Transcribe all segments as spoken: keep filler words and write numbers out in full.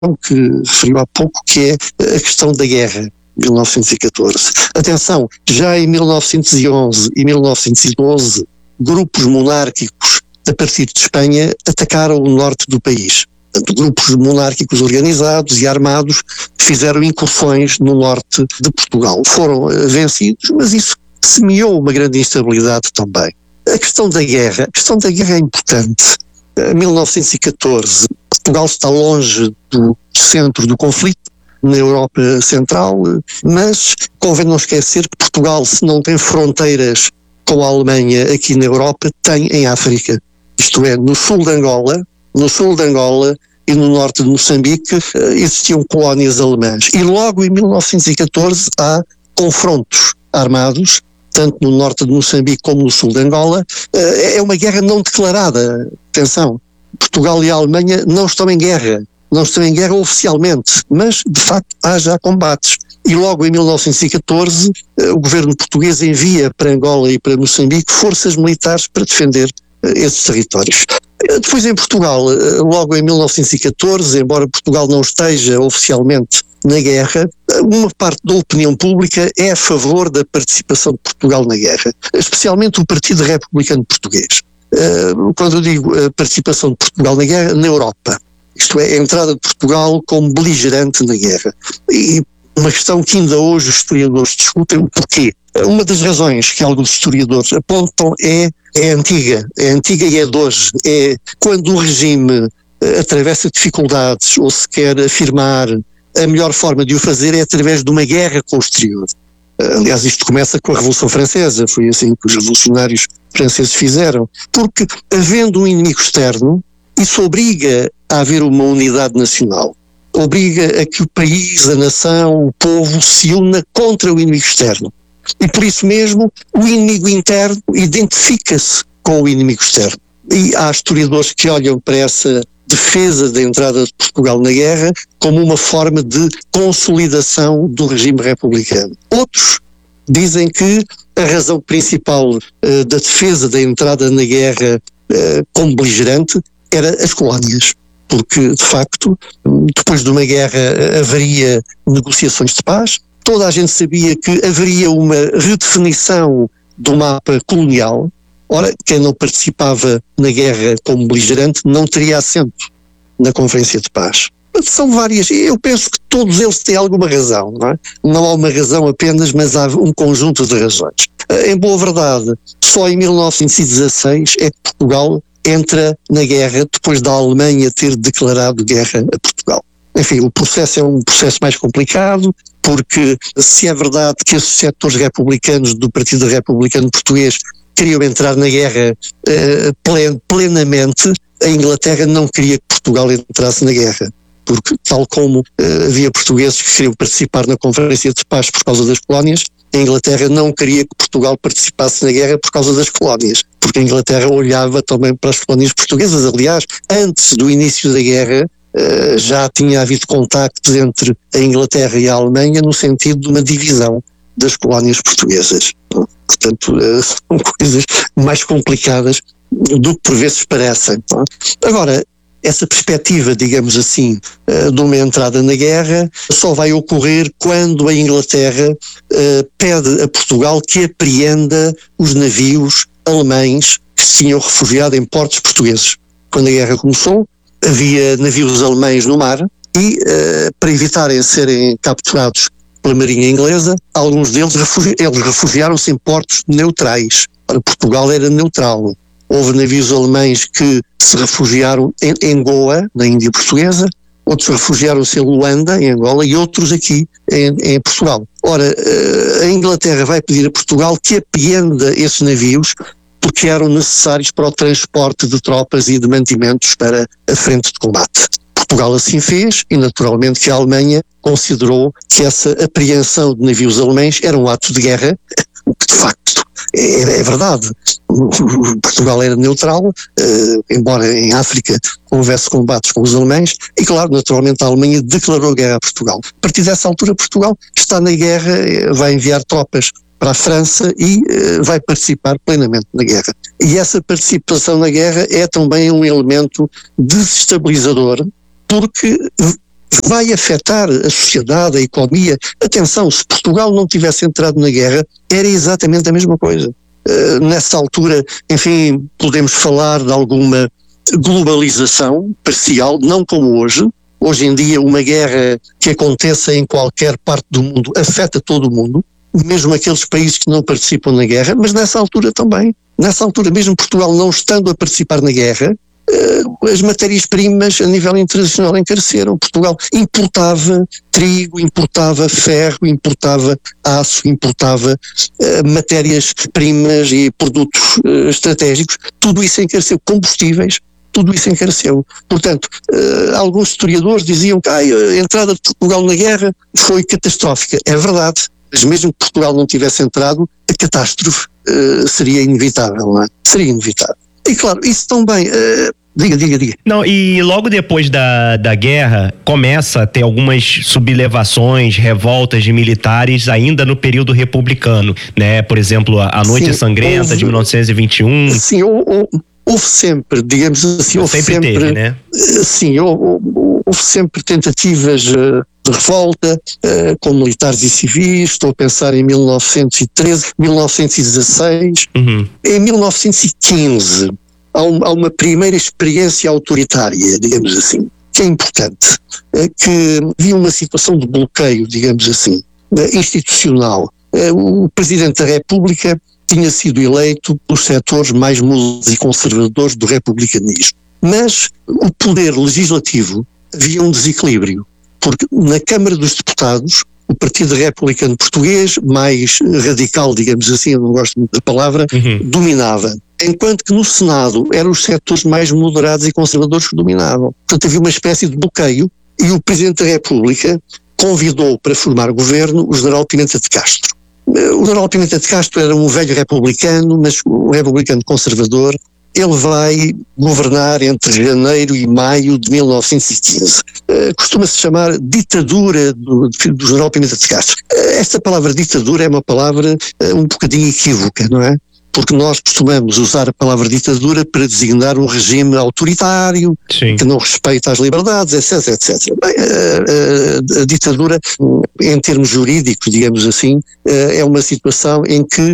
que referiu há pouco, que é a questão da guerra, mil novecentos e catorze. Atenção, já em mil novecentos e onze e mil novecentos e doze, grupos monárquicos a partir de Espanha atacaram o norte do país. Portanto, grupos monárquicos organizados e armados fizeram incursões no norte de Portugal. Foram uh, vencidos, mas isso semeou uma grande instabilidade também. A questão da guerra, a questão da guerra é importante. Em mil novecentos e catorze, Portugal está longe do centro do conflito, na Europa Central, mas convém não esquecer que Portugal, se não tem fronteiras com a Alemanha aqui na Europa, tem em África. Isto é, no sul de Angola, no sul de Angola e no norte de Moçambique existiam colónias alemãs. E logo em mil novecentos e catorze há confrontos armados, tanto no norte de Moçambique como no sul de Angola. É uma guerra não declarada. Atenção, Portugal e a Alemanha não estão em guerra. Não estão em guerra oficialmente, mas de facto há já combates. E logo em mil novecentos e catorze o governo português envia para Angola e para Moçambique forças militares para defender esses territórios. Depois em Portugal, logo em mil novecentos e catorze, embora Portugal não esteja oficialmente na guerra, uma parte da opinião pública é a favor da participação de Portugal na guerra, especialmente o Partido Republicano Português. Quando eu digo a participação de Portugal na guerra, na Europa, isto é, a entrada de Portugal como beligerante na guerra. E uma questão que ainda hoje os historiadores discutem o porquê. Uma das razões que alguns historiadores apontam é, é antiga, é antiga e é de hoje. É quando o regime atravessa dificuldades ou se quer afirmar, a melhor forma de o fazer é através de uma guerra com o exterior. Aliás, isto começa com a Revolução Francesa, foi assim que os revolucionários franceses fizeram. Porque, havendo um inimigo externo, isso obriga a haver uma unidade nacional. Obriga a que o país, a nação, o povo se una contra o inimigo externo. E por isso mesmo, o inimigo interno identifica-se com o inimigo externo. E há historiadores que olham para essa defesa da entrada de Portugal na guerra como uma forma de consolidação do regime republicano. Outros dizem que a razão principal uh, da defesa da entrada na guerra uh, como beligerante era as colónias. Porque, de facto, depois de uma guerra haveria negociações de paz, toda a gente sabia que haveria uma redefinição do mapa colonial. Ora, quem não participava na guerra como beligerante não teria assento na Conferência de Paz. São várias, eu penso que todos eles têm alguma razão, não é? Não há uma razão apenas, mas há um conjunto de razões. Em boa verdade, só em mil novecentos e dezasseis é que Portugal entra na guerra depois da Alemanha ter declarado guerra a Portugal. Enfim, o processo é um processo mais complicado, porque se é verdade que esses setores republicanos do Partido Republicano Português queriam entrar na guerra uh, plen, plenamente, a Inglaterra não queria que Portugal entrasse na guerra, porque tal como uh, havia portugueses que queriam participar na Conferência de Paz por causa das colónias, a Inglaterra não queria que Portugal participasse na guerra por causa das colónias, porque a Inglaterra olhava também para as colónias portuguesas. Aliás, antes do início da guerra, uh, já tinha havido contactos entre a Inglaterra e a Alemanha no sentido de uma divisão das colónias portuguesas. Portanto, uh, são coisas mais complicadas do que por vezes parecem. Agora, essa perspectiva, digamos assim, de uma entrada na guerra só vai ocorrer quando a Inglaterra uh, pede a Portugal que apreenda os navios alemães que se tinham refugiado em portos portugueses. Quando a guerra começou, havia navios alemães no mar e, uh, para evitarem serem capturados pela marinha inglesa, alguns deles refugi- eles refugiaram-se em portos neutrais. Para Portugal era neutral. Houve navios alemães que se refugiaram em, em Goa, na Índia Portuguesa, outros refugiaram-se em Luanda, em Angola, e outros aqui em, em Portugal. Ora, a Inglaterra vai pedir a Portugal que apreenda esses navios porque eram necessários para o transporte de tropas e de mantimentos para a frente de combate. Portugal assim fez e naturalmente que a Alemanha considerou que essa apreensão de navios alemães era um ato de guerra, o que de facto é, é verdade. Portugal era neutral, uh, embora em África houvesse combates com os alemães, e claro, naturalmente a Alemanha declarou guerra a Portugal. A partir dessa altura Portugal está na guerra, vai enviar tropas para a França e uh, vai participar plenamente na guerra. E essa participação na guerra é também um elemento desestabilizador, porque vai afetar a sociedade, a economia. Atenção, se Portugal não tivesse entrado na guerra, era exatamente a mesma coisa. Uh, nessa altura, enfim, podemos falar de alguma globalização parcial, não como hoje. Hoje em dia, uma guerra que aconteça em qualquer parte do mundo afeta todo o mundo, mesmo aqueles países que não participam na guerra, mas nessa altura também. Nessa altura, mesmo Portugal não estando a participar na guerra, as matérias-primas a nível internacional encareceram. Portugal importava trigo, importava ferro, importava aço, importava uh, matérias-primas e produtos uh, estratégicos. Tudo isso encareceu. Combustíveis, tudo isso encareceu. Portanto, uh, alguns historiadores diziam que ah, a entrada de Portugal na guerra foi catastrófica. É verdade. Mas mesmo que Portugal não tivesse entrado, a catástrofe uh, seria inevitável, não é? Seria inevitável. E claro, isso também... Uh, Diga, diga, diga. Não, e logo depois da, da guerra, começa a ter algumas sublevações, revoltas de militares ainda no período republicano, né? Por exemplo, a, a Noite sim, Sangrenta houve, de mil novecentos e vinte e um. Sim, houve, houve sempre, digamos assim, houve sempre... sempre teve, né? Sim, houve, houve sempre tentativas de revolta uh, com militares e civis. Estou a pensar em mil novecentos e treze, mil novecentos e dezasseis, uhum. Em mil novecentos e quinze... Há uma primeira experiência autoritária, digamos assim, que é importante, que havia uma situação de bloqueio, digamos assim, institucional. O Presidente da República tinha sido eleito pelos setores mais mudos e conservadores do republicanismo, mas o poder legislativo havia um desequilíbrio, porque na Câmara dos Deputados o Partido Republicano Português, mais radical, digamos assim, eu não gosto muito da palavra, uhum. dominava. Enquanto que no Senado eram os setores mais moderados e conservadores que dominavam. Portanto, havia uma espécie de bloqueio e o Presidente da República convidou para formar governo o general Pimenta de Castro. O general Pimenta de Castro era um velho republicano, mas um republicano conservador. Ele vai governar entre janeiro e maio de mil novecentos e quinze. Uh, costuma-se chamar ditadura do, do general Pimenta de Castro. Uh, esta palavra ditadura é uma palavra uh, um bocadinho equívoca, não é? Porque nós costumamos usar a palavra ditadura para designar um regime autoritário, sim, que não respeita as liberdades, etc, etcétera. Bem, a, a, a ditadura, em termos jurídicos, digamos assim, é uma situação em que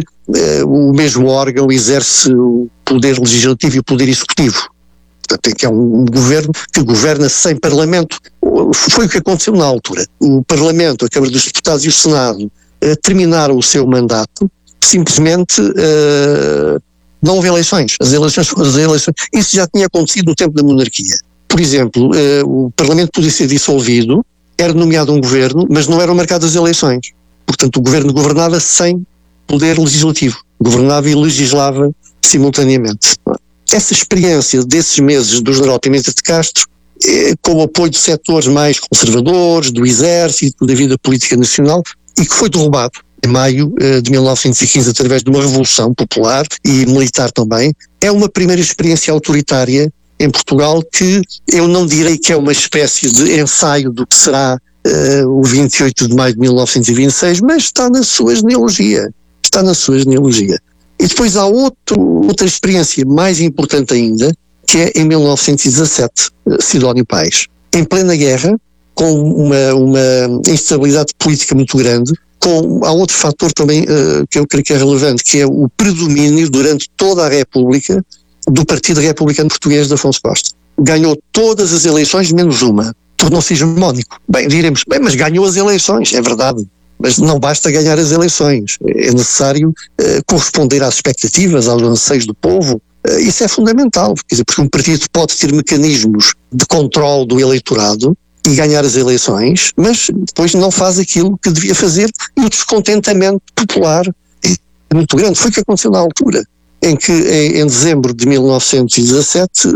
o mesmo órgão exerce o poder legislativo e o poder executivo. Portanto, é que é um governo que governa sem parlamento. Foi o que aconteceu na altura. O Parlamento, a Câmara dos Deputados e o Senado terminaram o seu mandato. Simplesmente uh, não houve eleições. As eleições, as eleições. Isso já tinha acontecido no tempo da monarquia. Por exemplo, uh, o Parlamento podia ser dissolvido, era nomeado um governo, mas não eram marcadas eleições. Portanto, o governo governava sem poder legislativo. Governava e legislava simultaneamente. Essa experiência desses meses do general Pimenta de Castro, eh, com o apoio de setores mais conservadores, do exército, da vida política nacional, e que foi derrubado em maio uh, de mil novecentos e quinze através de uma revolução popular e militar também, é uma primeira experiência autoritária em Portugal que eu não direi que é uma espécie de ensaio do que será uh, o vinte e oito de maio de mil novecentos e vinte e seis, mas está na sua genealogia, está na sua genealogia. E depois há outro, outra experiência mais importante ainda, que é em mil novecentos e dezassete, uh, Sidónio Pais, em plena guerra, com uma, uma instabilidade política muito grande. Com, há outro fator também uh, que eu creio que é relevante, que é o predomínio durante toda a República do Partido Republicano Português de Afonso Costa. Ganhou todas as eleições menos uma, tornou-se hegemónico. Bem, diremos, bem, mas ganhou as eleições, é verdade, mas não basta ganhar as eleições, é necessário uh, corresponder às expectativas, aos anseios do povo. Uh, isso é fundamental, quer dizer, porque um partido pode ter mecanismos de controle do eleitorado e ganhar as eleições, mas depois não faz aquilo que devia fazer e o descontentamento popular é muito grande. Foi o que aconteceu na altura, em que em, em dezembro de mil novecentos e dezassete,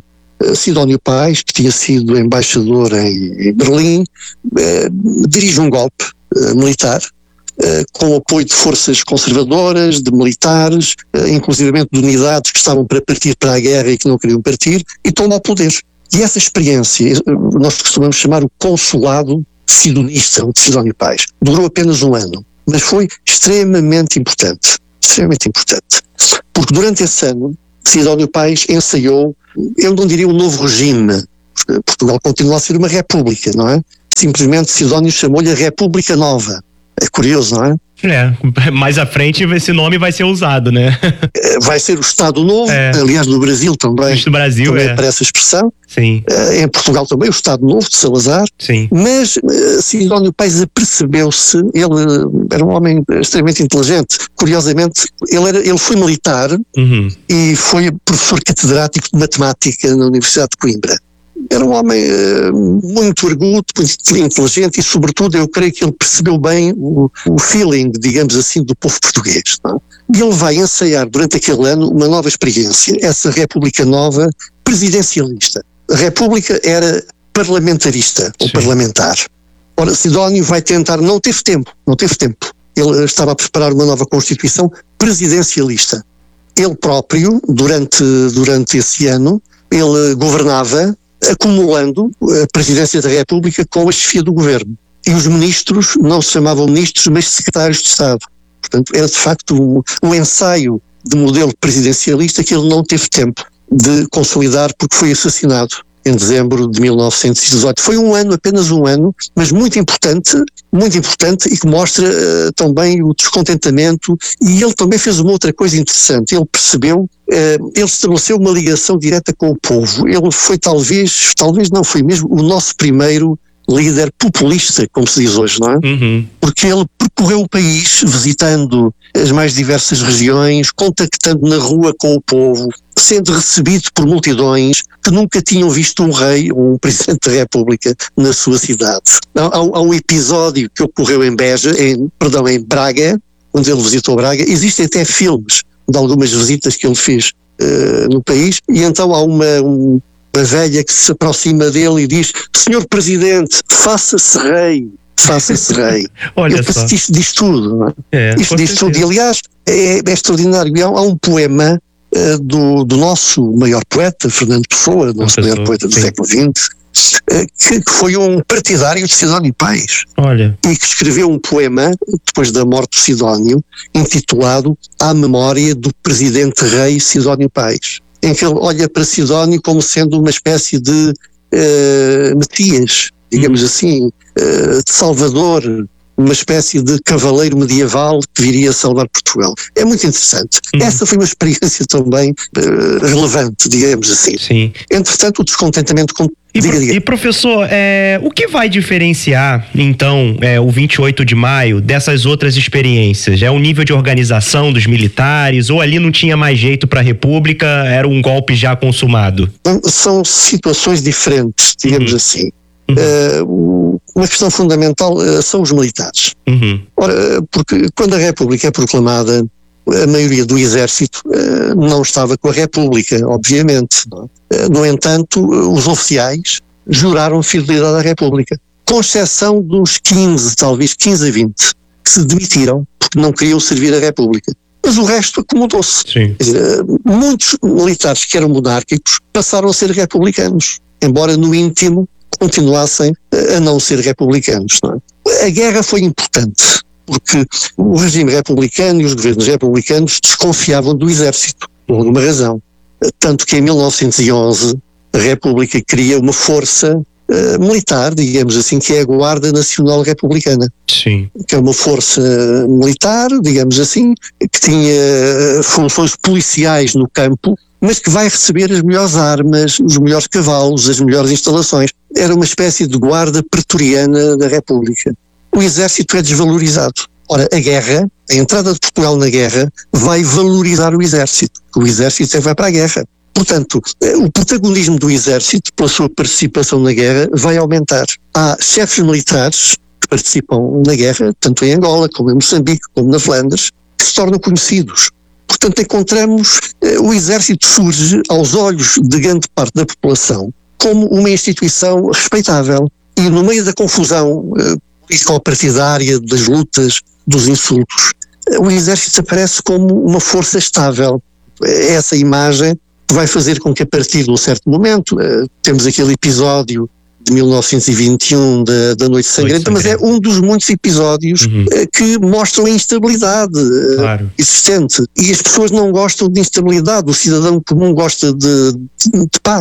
Sidónio Pais, que tinha sido embaixador em, em Berlim, eh, dirige um golpe eh, militar, eh, com o apoio de forças conservadoras, de militares, eh, inclusivamente de unidades que estavam para partir para a guerra e que não queriam partir, e toma o poder. E essa experiência, nós costumamos chamar o consulado sidonista, de Sidónio Pais, durou apenas um ano, mas foi extremamente importante, extremamente importante, porque durante esse ano Sidónio Pais ensaiou, eu não diria um novo regime, Portugal continua a ser uma república, não é? Simplesmente Sidónio chamou-lhe a República Nova. É curioso, não é? É, mais à frente esse nome vai ser usado, né? Vai ser o Estado Novo, é. aliás, no Brasil também. No Brasil, também é. aparece a expressão. Sim. Em Portugal também, o Estado Novo de Salazar. Sim. Mas Sidónio Pais apercebeu-se, ele era um homem extremamente inteligente. Curiosamente, ele, era, ele foi militar uhum. e foi professor catedrático de matemática na Universidade de Coimbra. Era um homem uh, muito arguto, muito inteligente e, sobretudo, eu creio que ele percebeu bem o, o feeling, digamos assim, do povo português. Não? E ele vai ensaiar durante aquele ano uma nova experiência, essa República Nova presidencialista. A República era parlamentarista, ou Sim. parlamentar. Ora, Sidónio vai tentar, não teve tempo, não teve tempo. Ele estava a preparar uma nova Constituição presidencialista. Ele próprio, durante, durante esse ano, ele governava acumulando a presidência da República com a chefia do governo. E os ministros não se chamavam ministros, mas secretários de Estado. Portanto, era de facto um, um ensaio de modelo presidencialista que ele não teve tempo de consolidar porque foi assassinado em dezembro de mil novecentos e dezoito. Foi um ano, apenas um ano, mas muito importante, muito importante e que mostra uh, também o descontentamento. E ele também fez uma outra coisa interessante. Ele percebeu, uh, ele estabeleceu uma ligação direta com o povo. Ele foi talvez, talvez não foi mesmo, o nosso primeiro líder populista, como se diz hoje, não é? Uhum. Porque ele percorreu o país, visitando as mais diversas regiões, contactando na rua com o povo, sendo recebido por multidões que nunca tinham visto um rei ou um presidente da República na sua cidade. Há, há um episódio que ocorreu em Beja, em, perdão, em Braga, onde ele visitou Braga. Existem até filmes de algumas visitas que ele fez uh, no país, e então há uma... Um, uma velha que se aproxima dele e diz: Senhor Presidente, faça-se rei, faça-se rei. Olha eu só. Isto diz tudo, não é? É, isto diz tudo. E aliás, é, é extraordinário. Há, há um poema uh, do, do nosso maior poeta, Fernando Pessoa, nosso Professor, maior poeta do sim. século vinte, uh, que, que foi um partidário de Sidónio Pais. Olha. E que escreveu um poema, depois da morte de Sidónio, intitulado À Memória do Presidente Rei Sidónio Pais, em que ele olha para Sidónio como sendo uma espécie de uh, Messias, digamos hum. assim, uh, de Salvador, uma espécie de cavaleiro medieval que viria a salvar Portugal. É muito interessante. Hum. Essa foi uma experiência também uh, relevante, digamos assim. Sim. Entretanto, o descontentamento com... E, diga, diga. e professor, é, o que vai diferenciar, então, é, o vinte e oito de maio dessas outras experiências? É o nível de organização dos militares, ou ali não tinha mais jeito para a República, era um golpe já consumado? São situações diferentes, digamos uhum. assim. Uhum. Uh, uma questão fundamental uh, são os militares. Uhum. Ora, porque quando a República é proclamada, a maioria do exército uh, não estava com a República, obviamente. Não é? uh, no entanto, os oficiais juraram fidelidade à República, com exceção dos quinze, talvez quinze a vinte, que se demitiram porque não queriam servir a República. Mas o resto acomodou-se. Sim. Quer dizer, uh, muitos militares que eram monárquicos passaram a ser republicanos, embora no íntimo continuassem a não ser republicanos. Não é? A guerra foi importante, porque o regime republicano e os governos republicanos desconfiavam do exército, por alguma razão. Tanto que em mil novecentos e onze a República cria uma força uh, militar, digamos assim, que é a Guarda Nacional Republicana. Sim. Que é uma força militar, digamos assim, que tinha funções policiais no campo, mas que vai receber as melhores armas, os melhores cavalos, as melhores instalações. Era uma espécie de guarda pretoriana da República. O exército é desvalorizado. Ora, a guerra, a entrada de Portugal na guerra, vai valorizar o exército. O exército é que vai para a guerra. Portanto, o protagonismo do exército, pela sua participação na guerra, vai aumentar. Há chefes militares que participam na guerra, tanto em Angola, como em Moçambique, como na Flandres, que se tornam conhecidos. Portanto, encontramos, eh, o exército surge aos olhos de grande parte da população como uma instituição respeitável. E no meio da confusão eh, político-partidária, das lutas, dos insultos, eh, o exército aparece como uma força estável. É essa imagem que vai fazer com que a partir de um certo momento, eh, temos aquele episódio de mil novecentos e vinte e um da, da Noite Sangrenta, mas é um dos muitos episódios uhum. eh, que mostram a instabilidade eh, claro. existente. E as pessoas não gostam de instabilidade, o cidadão comum gosta de, de, de paz.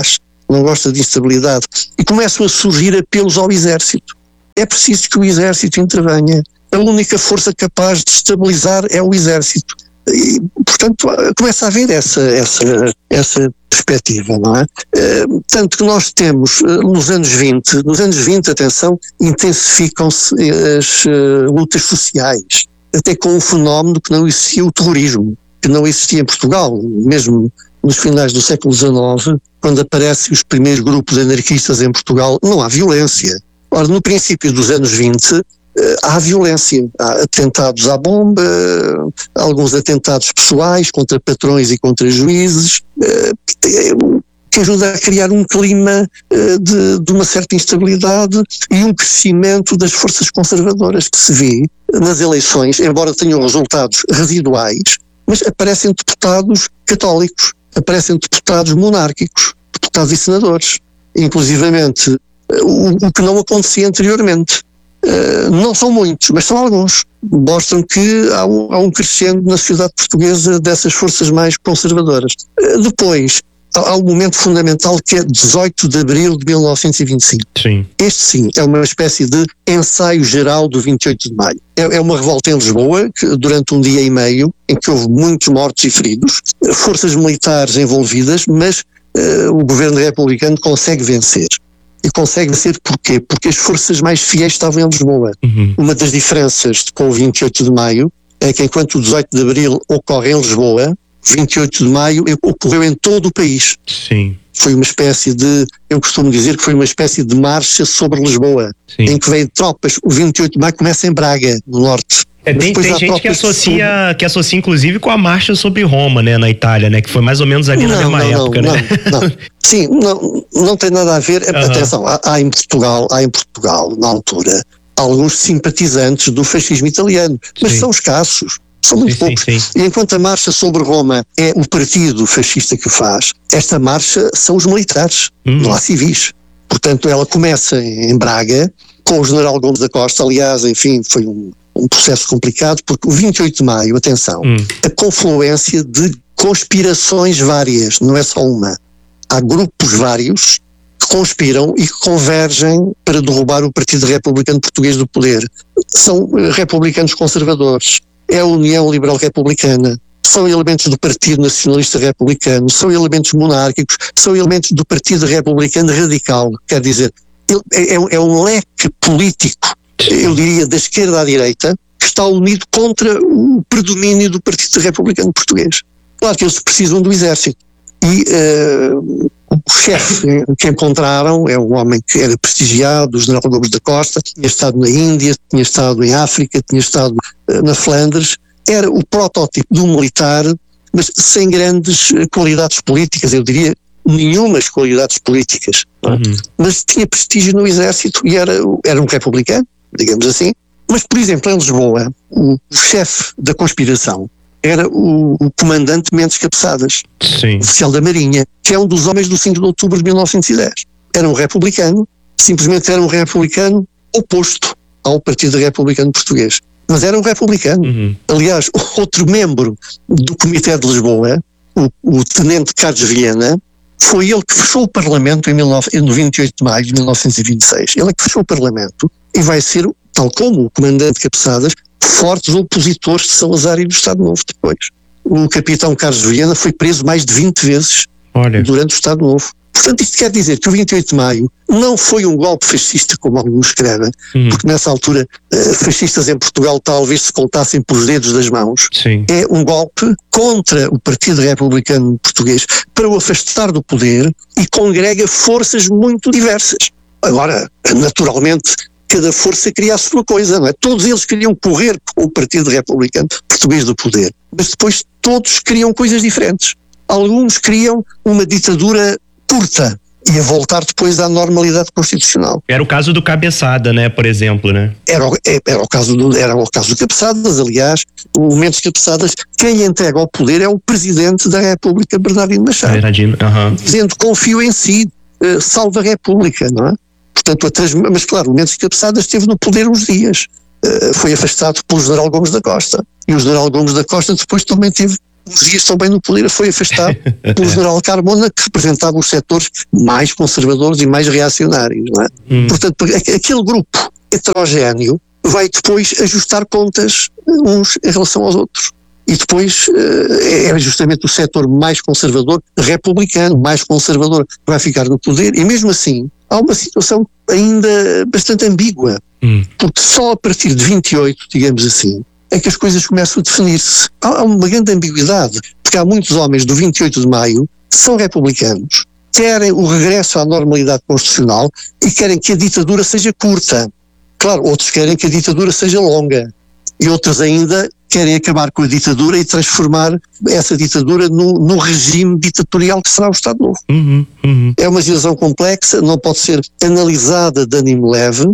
não gosta de instabilidade, e começam a surgir apelos ao exército. É preciso que o exército intervenha. A única força capaz de estabilizar é o exército. E, portanto, começa a haver essa, essa, essa perspectiva, não é? Tanto que nós temos, nos anos vinte, nos anos vinte, atenção, intensificam-se as lutas sociais, até com um fenómeno que não existia, o terrorismo, que não existia em Portugal, mesmo nos finais do século dezenove, quando aparecem os primeiros grupos anarquistas em Portugal, não há violência. Ora, no princípio dos anos vinte, há violência, há atentados à bomba, alguns atentados pessoais contra patrões e contra juízes, que ajuda a criar um clima de, de uma certa instabilidade e um crescimento das forças conservadoras que se vê nas eleições, embora tenham resultados residuais, mas aparecem deputados católicos, aparecem deputados monárquicos, deputados e senadores, inclusivamente o, o que não acontecia anteriormente. Uh, não são muitos, mas são alguns. Mostram que há um, há um crescendo na sociedade portuguesa dessas forças mais conservadoras. Uh, depois, há, há um momento fundamental que é dezoito de abril de mil novecentos e vinte e cinco. Sim. Este sim, é uma espécie de ensaio geral do vinte e oito de maio. É, é uma revolta em Lisboa, que, durante um dia e meio, em que houve muitos mortos e feridos, forças militares envolvidas, mas uh, o governo republicano consegue vencer. E consegue vencer porquê? Porque as forças mais fiéis estavam em Lisboa. Uhum. Uma das diferenças com o vinte e oito de maio é que enquanto o dezoito de abril ocorre em Lisboa, vinte e oito de maio ocorreu em todo o país. Sim. Foi uma espécie de, eu costumo dizer que foi uma espécie de marcha sobre Lisboa, Sim. em que veio tropas. O vinte e oito de maio começa em Braga, no norte. É, tem tem gente que associa, que associa inclusive com a marcha sobre Roma, né, na Itália, né, que foi mais ou menos ali não, na mesma não, época, não, né? Não, não. Sim, não, não tem nada a ver. Uhum. Atenção, há, há em Portugal, há em Portugal, na altura, alguns simpatizantes do fascismo italiano, mas sim. são escassos, são muito sim, poucos. Sim, sim. E enquanto a marcha sobre Roma é o partido fascista que faz, esta marcha são os militares, uhum. não há civis. Portanto, ela começa em Braga, com o general Gomes da Costa, aliás, enfim, foi um um processo complicado, porque o vinte e oito de maio, atenção, hum. a confluência de conspirações várias, não é só uma. Há grupos vários que conspiram e que convergem para derrubar o Partido Republicano Português do poder. São republicanos conservadores, é a União Liberal Republicana, são elementos do Partido Nacionalista Republicano, são elementos monárquicos, são elementos do Partido Republicano Radical, quer dizer, é, é um leque político, eu diria, da esquerda à direita, que está unido contra o predomínio do Partido Republicano Português. Claro que eles precisam do exército. E uh, o chefe que encontraram é um homem que era prestigiado, o general Gomes da Costa, tinha estado na Índia, tinha estado em África, tinha estado uh, na Flandres, era o protótipo de um militar, mas sem grandes uh, qualidades políticas, eu diria, nenhumas qualidades políticas. Uhum. Mas tinha prestígio no exército e era, era um republicano, digamos assim. Mas, por exemplo, em Lisboa, o, o chefe da conspiração era o, o comandante Mendes Cabeçadas, Sim. oficial da Marinha, que é um dos homens do cinco de outubro de mil novecentos e dez. Era um republicano, simplesmente era um republicano oposto ao Partido Republicano Português. Mas era um republicano. Uhum. Aliás, outro membro do Comitê de Lisboa, o, o tenente Carlos Viana, foi ele que fechou o Parlamento em no vinte e oito de maio de mil novecentos e vinte e seis. Ele é que fechou o Parlamento e vai ser, tal como o comandante Cabeçadas, fortes opositores de Salazar e do Estado Novo depois. O capitão Carlos Viana foi preso mais de vinte vezes Olha. durante o Estado Novo. Portanto, isto quer dizer que o vinte e oito de maio não foi um golpe fascista, como alguns escrevem, hum. porque nessa altura fascistas em Portugal talvez se contassem pelos dedos das mãos. Sim. É um golpe contra o Partido Republicano Português para o afastar do poder e congrega forças muito diversas. Agora, naturalmente, cada força queria a sua coisa, não é? Todos eles queriam correr com o Partido Republicano Português do poder, mas depois todos queriam coisas diferentes. Alguns queriam uma ditadura curta e a voltar depois à normalidade constitucional. Era o caso do Cabeçada, né, por exemplo, né? Era, era, o, caso do, era o caso do Cabeçadas, aliás, o Mendes Cabeçadas, quem entrega ao poder é o Presidente da República, Bernardino Machado. Bernardino, uhum. Dizendo, confio em si, uh, salva a República, não é? Portanto, a trans... mas claro, o Mendes Cabeçadas esteve no poder uns dias, uh, foi afastado pelo general Gomes da Costa, e o general Gomes da Costa depois também teve uns dias também no poder foi afastado pelo general Carmona, que representava os setores mais conservadores e mais reacionários, não é? Hum. Portanto, aquele grupo heterogéneo vai depois ajustar contas uns em relação aos outros. E depois é justamente o setor mais conservador, republicano, mais conservador, que vai ficar no poder, e mesmo assim há uma situação ainda bastante ambígua, hum. porque só a partir de vinte e oito, digamos assim, é que as coisas começam a definir-se. Há uma grande ambiguidade, porque há muitos homens do vinte e oito de maio que são republicanos, querem o regresso à normalidade constitucional e querem que a ditadura seja curta. Claro, outros querem que a ditadura seja longa. E outros ainda querem acabar com a ditadura e transformar essa ditadura no, no regime ditatorial que será o Estado Novo. Uhum, uhum. É uma situação complexa, não pode ser analisada de ânimo leve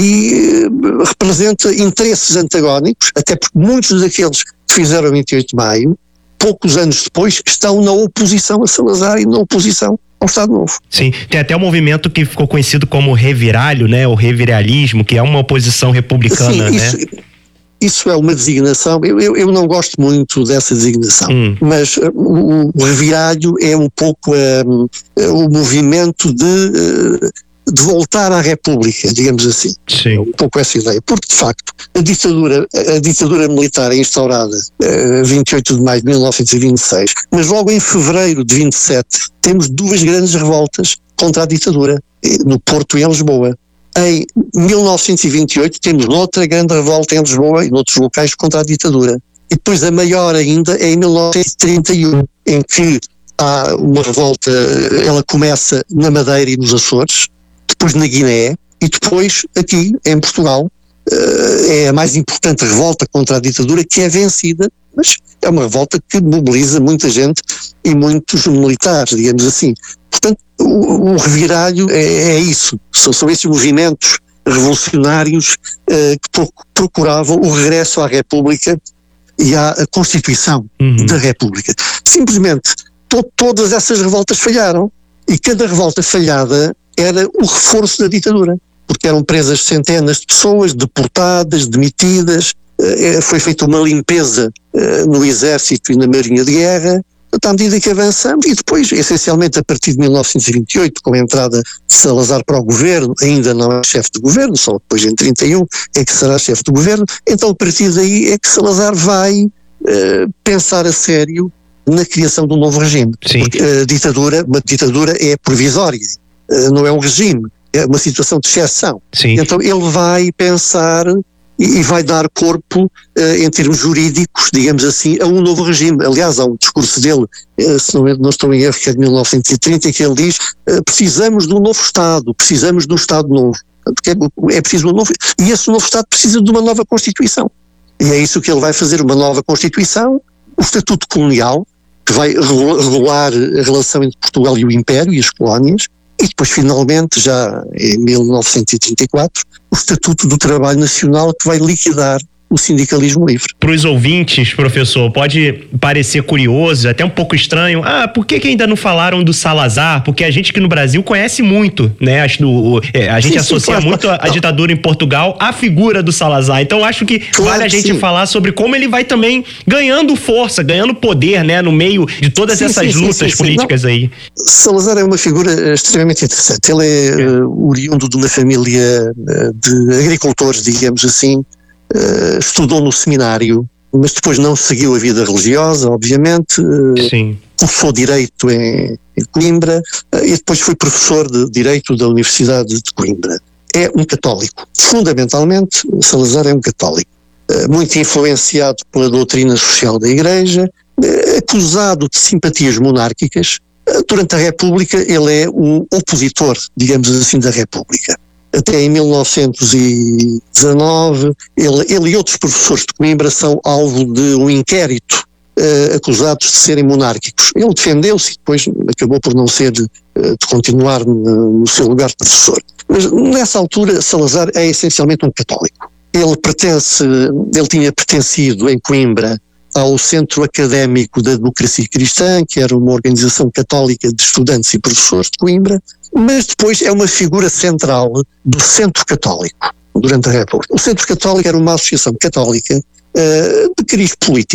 e uh, representa interesses antagónicos, até porque muitos daqueles que fizeram vinte e oito de maio, poucos anos depois, estão na oposição a Salazar e na oposição ao Estado Novo. Sim, tem até um movimento que ficou conhecido como reviralho, né, o reviralismo, que é uma oposição republicana, Sim, isso, né? Isso é uma designação, eu, eu, eu não gosto muito dessa designação, hum. mas uh, o, o reviralho é um pouco uh, uh, o movimento de, uh, de voltar à República, digamos assim. Sim. É um pouco essa ideia, porque de facto a ditadura, a ditadura militar é instaurada uh, vinte e oito de maio de mil novecentos e vinte e seis, mas logo em fevereiro de vinte e sete temos duas grandes revoltas contra a ditadura, no Porto e em Lisboa. Em mil novecentos e vinte e oito temos outra grande revolta em Lisboa e noutros locais contra a ditadura. E depois a maior ainda é em mil novecentos e trinta e um, em que há uma revolta, ela começa na Madeira e nos Açores, depois na Guiné e depois aqui em Portugal. É a mais importante revolta contra a ditadura que é vencida, mas é uma revolta que mobiliza muita gente e muitos militares, digamos assim. Portanto, o, o reviralho é, é isso, são, são esses movimentos revolucionários uh, que pro, procuravam o regresso à República e à Constituição uhum. da República. Simplesmente, to, todas essas revoltas falharam e cada revolta falhada era o reforço da ditadura, porque eram presas centenas de pessoas, deportadas, demitidas, uh, foi feita uma limpeza uh, no Exército e na Marinha de Guerra. À medida que avançamos, e depois, essencialmente a partir de mil novecentos e vinte e oito, com a entrada de Salazar para o governo, ainda não é chefe de governo, só depois em trinta e um é que será chefe de governo, então a partir daí é que Salazar vai uh, pensar a sério na criação de um novo regime. Sim. Porque a ditadura, uma ditadura é provisória, uh, não é um regime, é uma situação de exceção. Sim. Então ele vai pensar e vai dar corpo, uh, em termos jurídicos, digamos assim, a um novo regime. Aliás, há um discurso dele, uh, se não, não estou em erro, que é de mil novecentos e trinta, que ele diz, uh, precisamos de um novo Estado, precisamos de um Estado novo. Porque é, é preciso um novo, e esse novo Estado precisa de uma nova Constituição. E é isso que ele vai fazer, uma nova Constituição, o Estatuto Colonial, que vai regular a relação entre Portugal e o Império e as colónias, e depois, finalmente, já em mil novecentos e trinta e quatro, o Estatuto do Trabalho Nacional, que vai liquidar o sindicalismo livre. Para os ouvintes, professor, pode parecer curioso, até um pouco estranho. Ah, por que, que ainda não falaram do Salazar? Porque a gente aqui no Brasil conhece muito, né? Acho do, a gente sim, associa sim, claro, muito a, a ditadura em Portugal à figura do Salazar. Então acho que claro vale a gente sim. falar sobre como ele vai também ganhando força, ganhando poder, né? No meio de todas sim, essas sim, lutas sim, sim, políticas sim. aí. Salazar é uma figura extremamente interessante. Ele é, é. Uh, oriundo de uma família uh, de agricultores, digamos assim. Uh, estudou no seminário, mas depois não seguiu a vida religiosa, obviamente. Uh, Sim. Cursou Direito em, em Coimbra uh, e depois foi professor de Direito da Universidade de Coimbra. É um católico. Fundamentalmente, Salazar é um católico. Uh, muito influenciado pela doutrina social da Igreja, uh, acusado de simpatias monárquicas. Uh, durante a República, ele é o opositor, digamos assim, da República. Até em mil novecentos e dezanove, ele, ele e outros professores de Coimbra são alvo de um inquérito, uh, acusados de serem monárquicos. Ele defendeu-se e depois acabou por não ser, uh, de continuar no, no seu lugar de professor. Mas nessa altura Salazar é essencialmente um católico. Ele pertence, ele tinha pertencido em Coimbra ao Centro Académico da Democracia Cristã, que era uma organização católica de estudantes e professores de Coimbra, mas depois é uma figura central do Centro Católico durante a República. O Centro Católico era uma associação católica uh, de cariz político,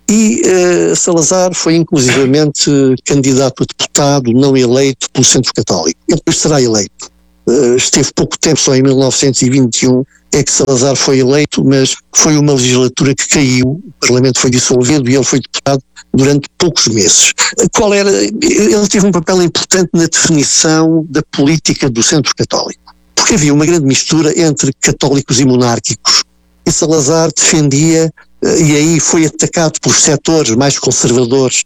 E uh, Salazar foi inclusivamente candidato a deputado não eleito pelo Centro Católico. Ele depois será eleito. Uh, esteve pouco tempo, só em mil novecentos e vinte e um é que Salazar foi eleito, mas foi uma legislatura que caiu, o Parlamento foi dissolvido e ele foi deputado durante poucos meses. Qual era? Ele teve um papel importante na definição da política do Centro Católico, porque havia uma grande mistura entre católicos e monárquicos, e Salazar defendia, e aí foi atacado pelos setores mais conservadores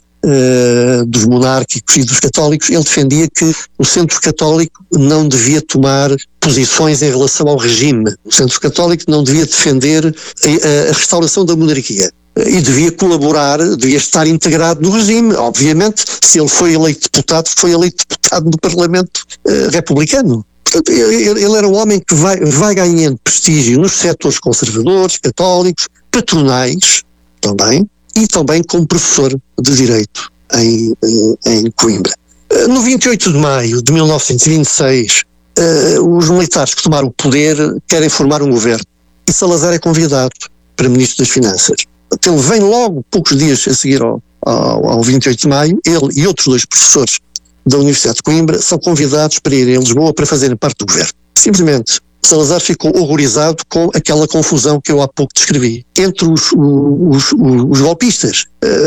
uh, dos monárquicos e dos católicos. Ele defendia que o Centro Católico não devia tomar posições em relação ao regime. O Centro Católico não devia defender a, a restauração da monarquia e devia colaborar, devia estar integrado no regime. Obviamente, se ele foi eleito deputado, foi eleito deputado no Parlamento uh, republicano. Portanto, ele, ele era um homem que vai, vai ganhando prestígio nos setores conservadores, católicos, patronais também, e também como professor de Direito em, em Coimbra. No vinte e oito de maio de mil novecentos e vinte e seis, uh, os militares que tomaram o poder querem formar um governo, e Salazar é convidado para Ministro das Finanças. Ele vem logo, poucos dias a seguir ao, ao, ao vinte e oito de maio, ele e outros dois professores da Universidade de Coimbra são convidados para irem a Lisboa para fazerem parte do governo. Simplesmente, Salazar ficou horrorizado com aquela confusão que eu há pouco descrevi entre os, os, os, os golpistas,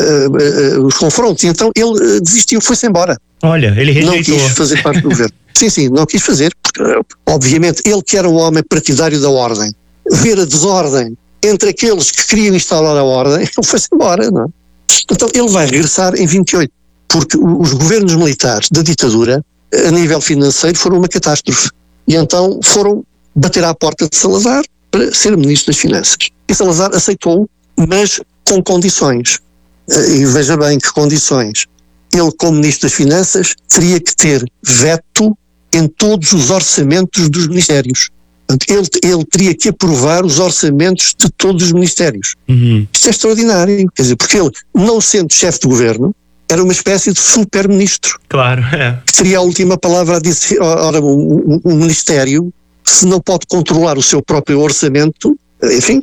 uh, uh, os confrontos, e então ele uh, desistiu, foi-se embora. Olha, ele rejeitou. Não quis fazer parte do governo. Sim, sim, não quis fazer, porque, uh, obviamente, ele que era um homem partidário da ordem, ver a desordem entre aqueles que queriam instaurar a ordem, ele foi-se embora, não é? Então ele vai regressar em vinte e oito, porque os governos militares da ditadura, a nível financeiro, foram uma catástrofe. E então foram bater à porta de Salazar para ser Ministro das Finanças. E Salazar aceitou, mas com condições. E veja bem que condições. Ele, como Ministro das Finanças, teria que ter veto em todos os orçamentos dos ministérios. Ele, ele teria que aprovar os orçamentos de todos os ministérios. Uhum. Isto é extraordinário, quer dizer, porque ele, não sendo chefe de governo, era uma espécie de super-ministro. Claro, é. Que teria a última palavra a dizer. Ora, um, um ministério, se não pode controlar o seu próprio orçamento, enfim,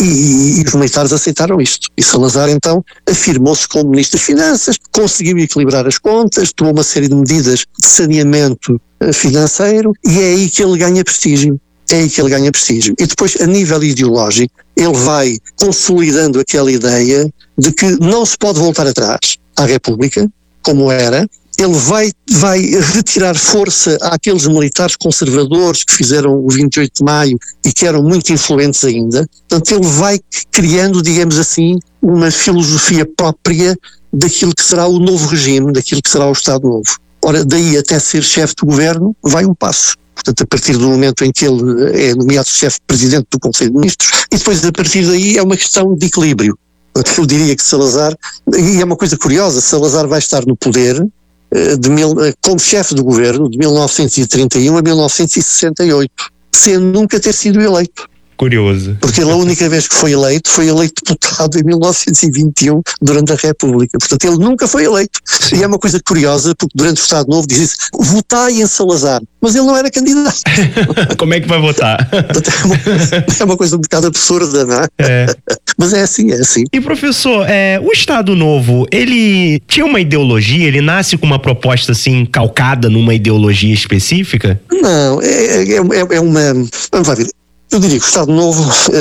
e, e os militares aceitaram isto. E Salazar, então, afirmou-se como Ministro das Finanças, conseguiu equilibrar as contas, tomou uma série de medidas de saneamento financeiro, e é aí que ele ganha prestígio. É aí que ele ganha prestígio. E depois, a nível ideológico, ele vai consolidando aquela ideia de que não se pode voltar atrás à República, como era. Ele vai, vai retirar força àqueles militares conservadores que fizeram o vinte e oito de maio e que eram muito influentes ainda. Portanto, ele vai criando, digamos assim, uma filosofia própria daquilo que será o novo regime, daquilo que será o Estado Novo. Ora, daí até ser chefe de governo, vai um passo. Portanto, a partir do momento em que ele é nomeado chefe-presidente do Conselho de Ministros, e depois a partir daí é uma questão de equilíbrio. Eu diria que Salazar, e é uma coisa curiosa, Salazar vai estar no poder de mil, como chefe do governo de mil novecentos e trinta e um a mil novecentos e sessenta e oito, sem nunca ter sido eleito. Curioso. Porque ele, a única vez que foi eleito, foi eleito deputado em mil novecentos e vinte e um, durante a República. Portanto, ele nunca foi eleito. Sim. E é uma coisa curiosa, porque durante o Estado Novo diz-se, votai em Salazar. Mas ele não era candidato. Como é que vai votar? É uma, é uma coisa um bocado absurda, não é? É. Mas é assim, é assim. E professor, é, o Estado Novo, ele tinha uma ideologia? Ele nasce com uma proposta assim, calcada numa ideologia específica? Não, é, é, é, é uma... Vamos lá ver. Eu diria que o Estado Novo,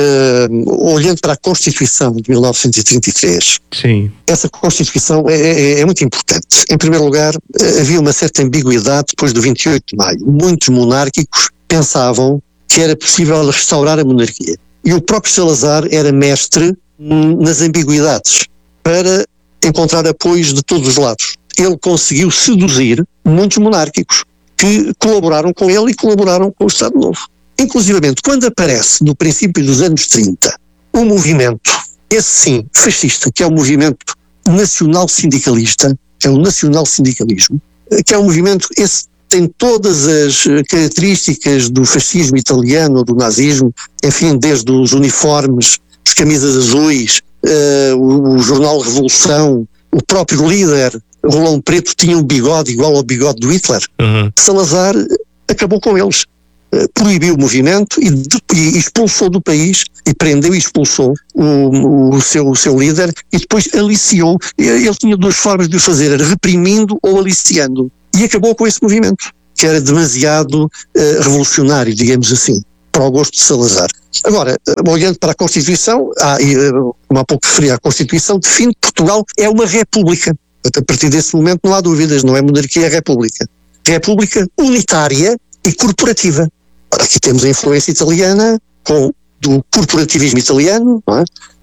uh, olhando para a Constituição de mil novecentos e trinta e três, sim, essa Constituição é, é, é muito importante. Em primeiro lugar, havia uma certa ambiguidade depois do vinte e oito de maio. Muitos monárquicos pensavam que era possível restaurar a monarquia. E o próprio Salazar era mestre nas ambiguidades para encontrar apoios de todos os lados. Ele conseguiu seduzir muitos monárquicos que colaboraram com ele e colaboraram com o Estado Novo. Inclusivamente, quando aparece, no princípio dos anos trinta, um movimento, esse sim, fascista, que é o movimento nacional-sindicalista, é o nacional-sindicalismo, que é um movimento, esse tem todas as características do fascismo italiano ou do nazismo, enfim, desde os uniformes, as camisas azuis, uh, o, o jornal Revolução, o próprio líder, Rolão Preto, tinha um bigode igual ao bigode do Hitler. Uhum. Salazar acabou com eles. proibiu o movimento e, de, e expulsou do país, e prendeu e expulsou o, o, seu, o seu líder, e depois aliciou. Ele tinha duas formas de o fazer, era reprimindo ou aliciando, e acabou com esse movimento, que era demasiado uh, revolucionário, digamos assim, para o gosto de Salazar. Agora, olhando para a Constituição, ah, e, como há pouco referi, a Constituição define que Portugal é uma república. A partir desse momento não há dúvidas, não é monarquia, é república. República unitária e corporativa. Ora, aqui temos a influência italiana, com, do corporativismo italiano, não é?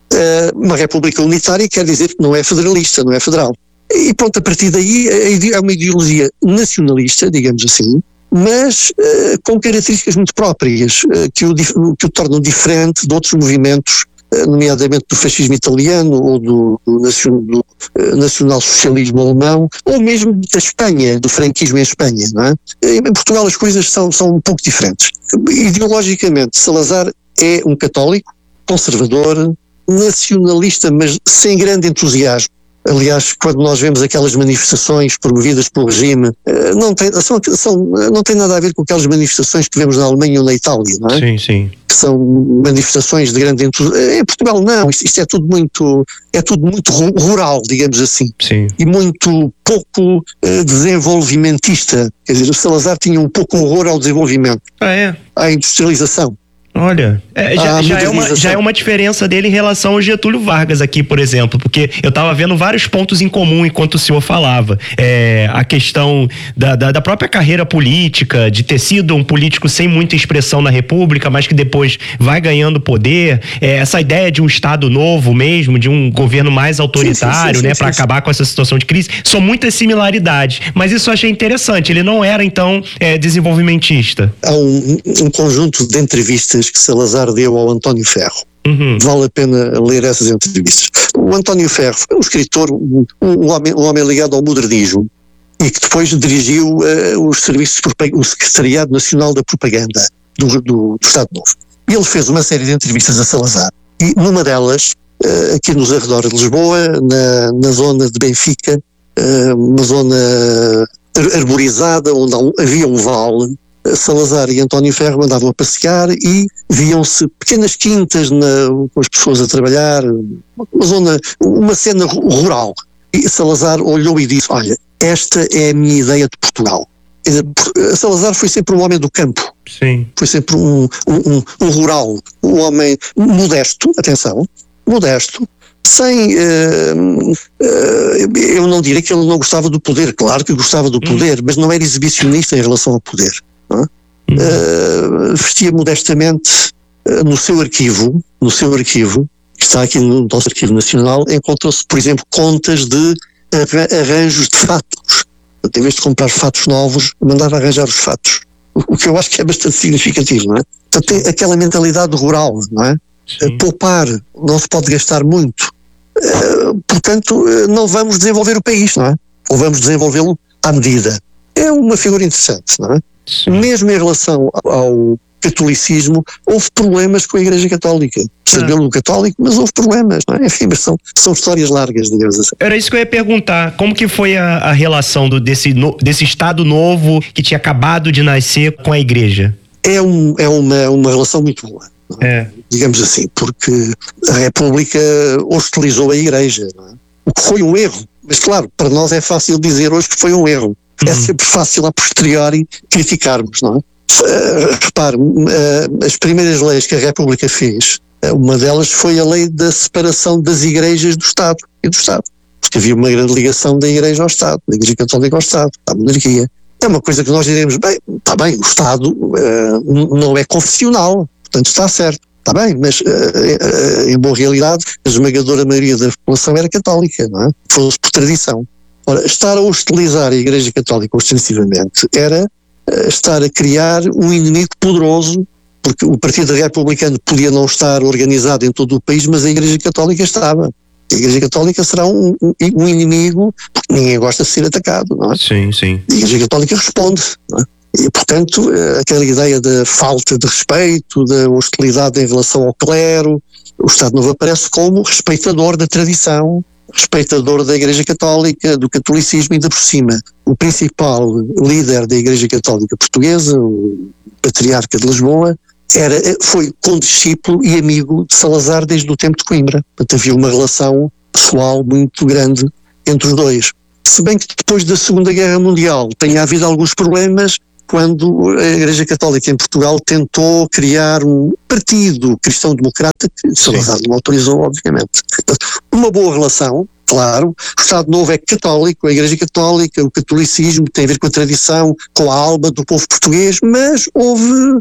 Uh, uma república unitária quer dizer que não é federalista, não é federal. E pronto, a partir daí é uma ideologia nacionalista, digamos assim, mas uh, com características muito próprias, uh, que, o, que o tornam diferente de outros movimentos, uh, nomeadamente do fascismo italiano ou do, do, nacion, do uh, nacional-socialismo alemão, ou mesmo da Espanha, do franquismo em Espanha, não é? Em Portugal as coisas são, são um pouco diferentes. Ideologicamente, Salazar é um católico, conservador, nacionalista, mas sem grande entusiasmo. Aliás, quando nós vemos aquelas manifestações promovidas pelo regime, não tem, são, são, não tem nada a ver com aquelas manifestações que vemos na Alemanha ou na Itália, não é? Sim, sim. Que são manifestações de grande entusiasmo. Em Portugal não, isto, isto é tudo muito, é tudo muito rural, digamos assim. Sim. E muito pouco uh, desenvolvimentista. Quer dizer, o Salazar tinha um pouco horror ao desenvolvimento. Ah, é? À industrialização. Olha, é, já, já, é uma, já é uma diferença dele em relação ao Getúlio Vargas aqui, por exemplo, porque eu estava vendo vários pontos em comum enquanto o senhor falava. É, a questão da, da, da própria carreira política, de ter sido um político sem muita expressão na República, mas que depois vai ganhando poder, é, essa ideia de um Estado novo mesmo, de um governo mais autoritário, sim, sim, sim, né, para acabar com essa situação de crise, são muitas similaridades, mas isso eu achei interessante, ele não era então é, desenvolvimentista. Há um, um conjunto de entrevistas que Salazar deu ao António Ferro. Uhum. Vale a pena ler essas entrevistas. O António Ferro foi um escritor, um, um, homem, um homem ligado ao modernismo e que depois dirigiu uh, os serviços, o Secretariado Nacional da Propaganda do, do, do Estado Novo. E ele fez uma série de entrevistas a Salazar e numa delas, uh, aqui nos arredores de Lisboa, na, na zona de Benfica, uh, uma zona arborizada onde havia um vale, Salazar e António Ferro andavam a passear e viam-se pequenas quintas na, com as pessoas a trabalhar, uma zona, uma cena rural. E Salazar olhou e disse, olha, esta é a minha ideia de Portugal. Salazar foi sempre um homem do campo. Sim. Foi sempre um, um, um, um rural, um homem modesto, atenção, modesto, sem, uh, uh, eu não direi que ele não gostava do poder, claro que gostava do poder, hum. mas não era exibicionista em relação ao poder. Não é? Uh, vestia modestamente uh, no seu arquivo, no seu arquivo, que está aqui no nosso arquivo nacional, encontrou-se, por exemplo, contas de arranjos de fatos. Em vez de comprar fatos novos, mandava arranjar os fatos. O, o que eu acho que é bastante significativo, não é? Então tem aquela mentalidade rural, não é? Uh, poupar, não se pode gastar muito. Uh, portanto, uh, não vamos desenvolver o país, não é? Ou vamos desenvolvê-lo à medida. É uma figura interessante, não é? Sim. Mesmo em relação ao catolicismo, houve problemas com a Igreja Católica. Sabemos o católico, mas houve problemas, não é? Enfim, mas são, são histórias largas, digamos assim. Era isso que eu ia perguntar. Como que foi a, a relação do, desse, no, desse Estado novo que tinha acabado de nascer com a Igreja? É, um, é uma, uma relação muito boa. Não é? É. Digamos assim, porque a República hostilizou a Igreja, não é? O que foi um erro. Mas claro, para nós é fácil dizer hoje que foi um erro. É sempre fácil a posteriori criticarmos, não é? Uh, repare, uh, as primeiras leis que a República fez, uh, uma delas foi a lei da separação das igrejas do Estado e do Estado. Porque havia uma grande ligação da Igreja ao Estado, da Igreja Católica ao Estado, à monarquia. É uma coisa que nós diremos, bem, está bem, o Estado uh, não é confessional, portanto está certo, está bem, mas uh, uh, em boa realidade a esmagadora maioria da população era católica, não é? Fosse por tradição. Ora, estar a hostilizar a Igreja Católica ostensivamente era uh, estar a criar um inimigo poderoso, porque o Partido Republicano podia não estar organizado em todo o país, mas a Igreja Católica estava. A Igreja Católica será um, um, um inimigo, porque ninguém gosta de ser atacado, não é? Sim, sim. A Igreja Católica responde, não é? E, portanto, aquela ideia da falta de respeito, da hostilidade em relação ao clero, o Estado Novo aparece como respeitador da tradição, respeitador da Igreja Católica, do catolicismo, e ainda por cima o principal líder da Igreja Católica Portuguesa, o Patriarca de Lisboa, era, foi condiscípulo e amigo de Salazar desde o tempo de Coimbra. Portanto, havia uma relação pessoal muito grande entre os dois. Se bem que depois da Segunda Guerra Mundial tenha havido alguns problemas, quando a Igreja Católica em Portugal tentou criar um partido cristão-democrata, que Salazar não autorizou, obviamente. Uma boa relação, claro. O Estado Novo é católico, a Igreja Católica, o catolicismo tem a ver com a tradição, com a alma do povo português, mas houve,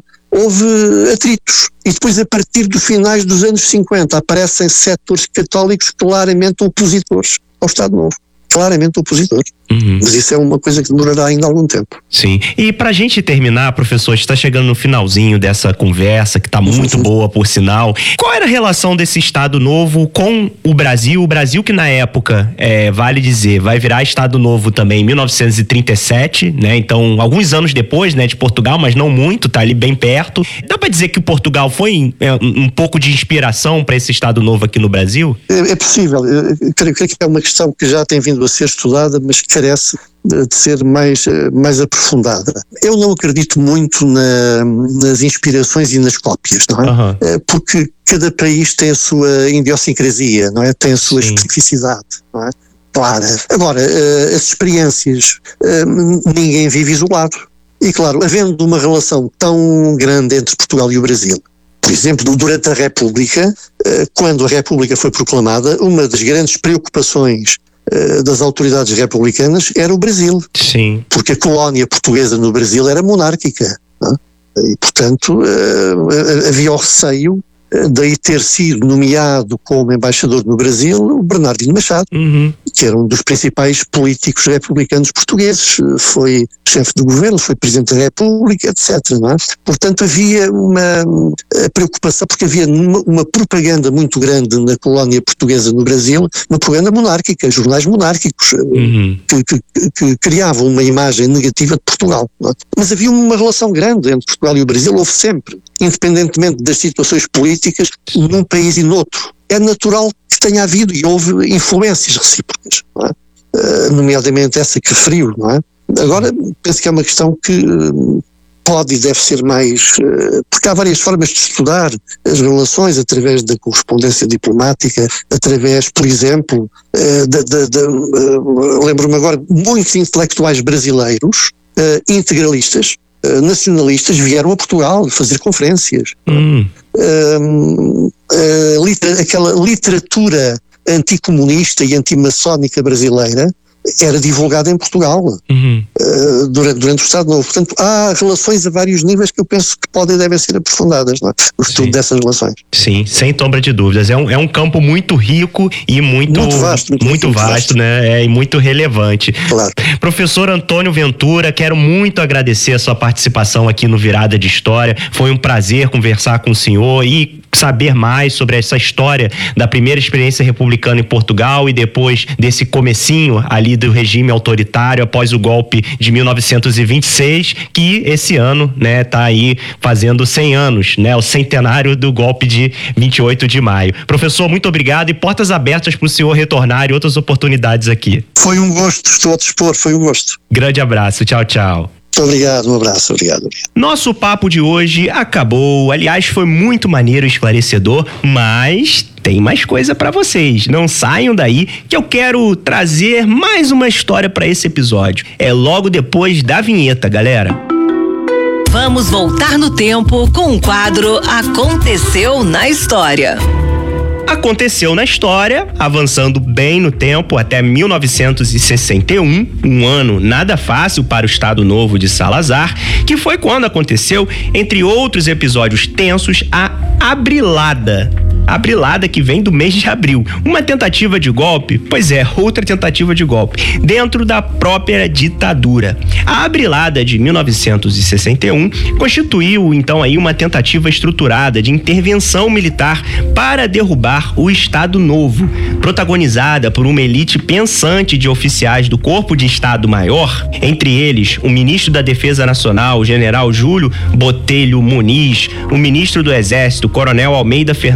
houve atritos. E depois, a partir dos finais dos anos cinquenta, aparecem setores católicos claramente opositores ao Estado Novo. Claramente opositores. Uhum. Mas isso é uma coisa que demorará ainda algum tempo. Sim. E pra gente terminar, professor, está chegando no finalzinho dessa conversa, que está muito uhum. boa, por sinal. Qual era a relação desse Estado Novo com o Brasil? O Brasil que na época, é, vale dizer, vai virar Estado Novo também em mil novecentos e trinta e sete, né? Então, alguns anos depois, né, de Portugal, mas não muito, tá ali bem perto. Dá pra dizer que o Portugal foi é, um pouco de inspiração para esse Estado Novo aqui no Brasil? É, é possível. Eu creio, creio que é uma questão que já tem vindo a ser estudada, mas que carece de ser mais, mais aprofundada. Eu não acredito muito na, nas inspirações e nas cópias, não é? Uhum. Porque cada país tem a sua idiosincrasia, não é? Tem a sua Sim. especificidade, não é? Claro. Agora, as experiências, ninguém vive isolado. E claro, havendo uma relação tão grande entre Portugal e o Brasil, por exemplo, durante a República, quando a República foi proclamada, uma das grandes preocupações das autoridades republicanas era o Brasil. Sim. Porque a colónia portuguesa no Brasil era monárquica. Não é? E, portanto, havia o receio daí ter sido nomeado como embaixador no Brasil o Bernardino Machado, uhum. que era um dos principais políticos republicanos portugueses, foi chefe do governo, foi presidente da República, etcétera. Não é? Portanto, havia uma preocupação, porque havia uma, uma propaganda muito grande na colónia portuguesa no Brasil, uma propaganda monárquica, jornais monárquicos, uhum. que, que, que criavam uma imagem negativa de Portugal. Não é? Mas havia uma relação grande entre Portugal e o Brasil, houve sempre, independentemente das situações políticas, num país e noutro. É natural que tenha havido e houve influências recíprocas, não é? Uh, nomeadamente essa que referiu, não é? Agora, penso que é uma questão que uh, pode e deve ser mais, uh, porque há várias formas de estudar as relações através da correspondência diplomática, através, por exemplo, uh, de, de, de, uh, lembro-me agora, muitos intelectuais brasileiros, uh, integralistas, uh, nacionalistas, vieram a Portugal fazer conferências. Hum. Uh, uh, liter, aquela literatura anticomunista e antimaçónica brasileira era divulgada em Portugal uhum. uh, durante, durante o Estado Novo. Portanto, há relações a vários níveis que eu penso que podem e devem ser aprofundadas, não é? O estudo Sim. dessas relações. Sim, sem sombra de dúvidas. É um, é um campo muito rico e muito, muito vasto, muito, muito, muito vasto, vasto, né? É, e muito relevante. Claro. Professor Antônio Ventura, quero muito agradecer a sua participação aqui no Virada de História. Foi um prazer conversar com o senhor e saber mais sobre essa história da primeira experiência republicana em Portugal e depois desse comecinho ali do regime autoritário após o golpe de mil novecentos e vinte e seis, que esse ano, né, tá aí fazendo cem anos, né, o centenário do golpe de vinte e oito de maio. Professor, muito obrigado e portas abertas para o senhor retornar e outras oportunidades aqui. Foi um gosto, estou a dispor, foi um gosto. Grande abraço, tchau, tchau. Muito obrigado, um abraço, obrigado, obrigado. Nosso papo de hoje acabou. Aliás, foi muito maneiro e esclarecedor, mas tem mais coisa pra vocês. Não saiam daí que eu quero trazer mais uma história pra esse episódio. É logo depois da vinheta, galera. Vamos voltar no tempo com o quadro Aconteceu na História. Aconteceu na história, avançando bem no tempo até mil novecentos e sessenta e um, um ano nada fácil para o Estado Novo de Salazar, que foi quando aconteceu, entre outros episódios tensos, a Abrilada. Abrilada, que vem do mês de abril. Uma tentativa de golpe, pois é, outra tentativa de golpe, dentro da própria ditadura. A Abrilada de mil novecentos e sessenta e um constituiu, então, aí uma tentativa estruturada de intervenção militar para derrubar o Estado Novo, protagonizada por uma elite pensante de oficiais do Corpo de Estado-Maior, entre eles o ministro da Defesa Nacional, o general Júlio Botelho Muniz, o ministro do Exército, coronel Almeida Fernandes,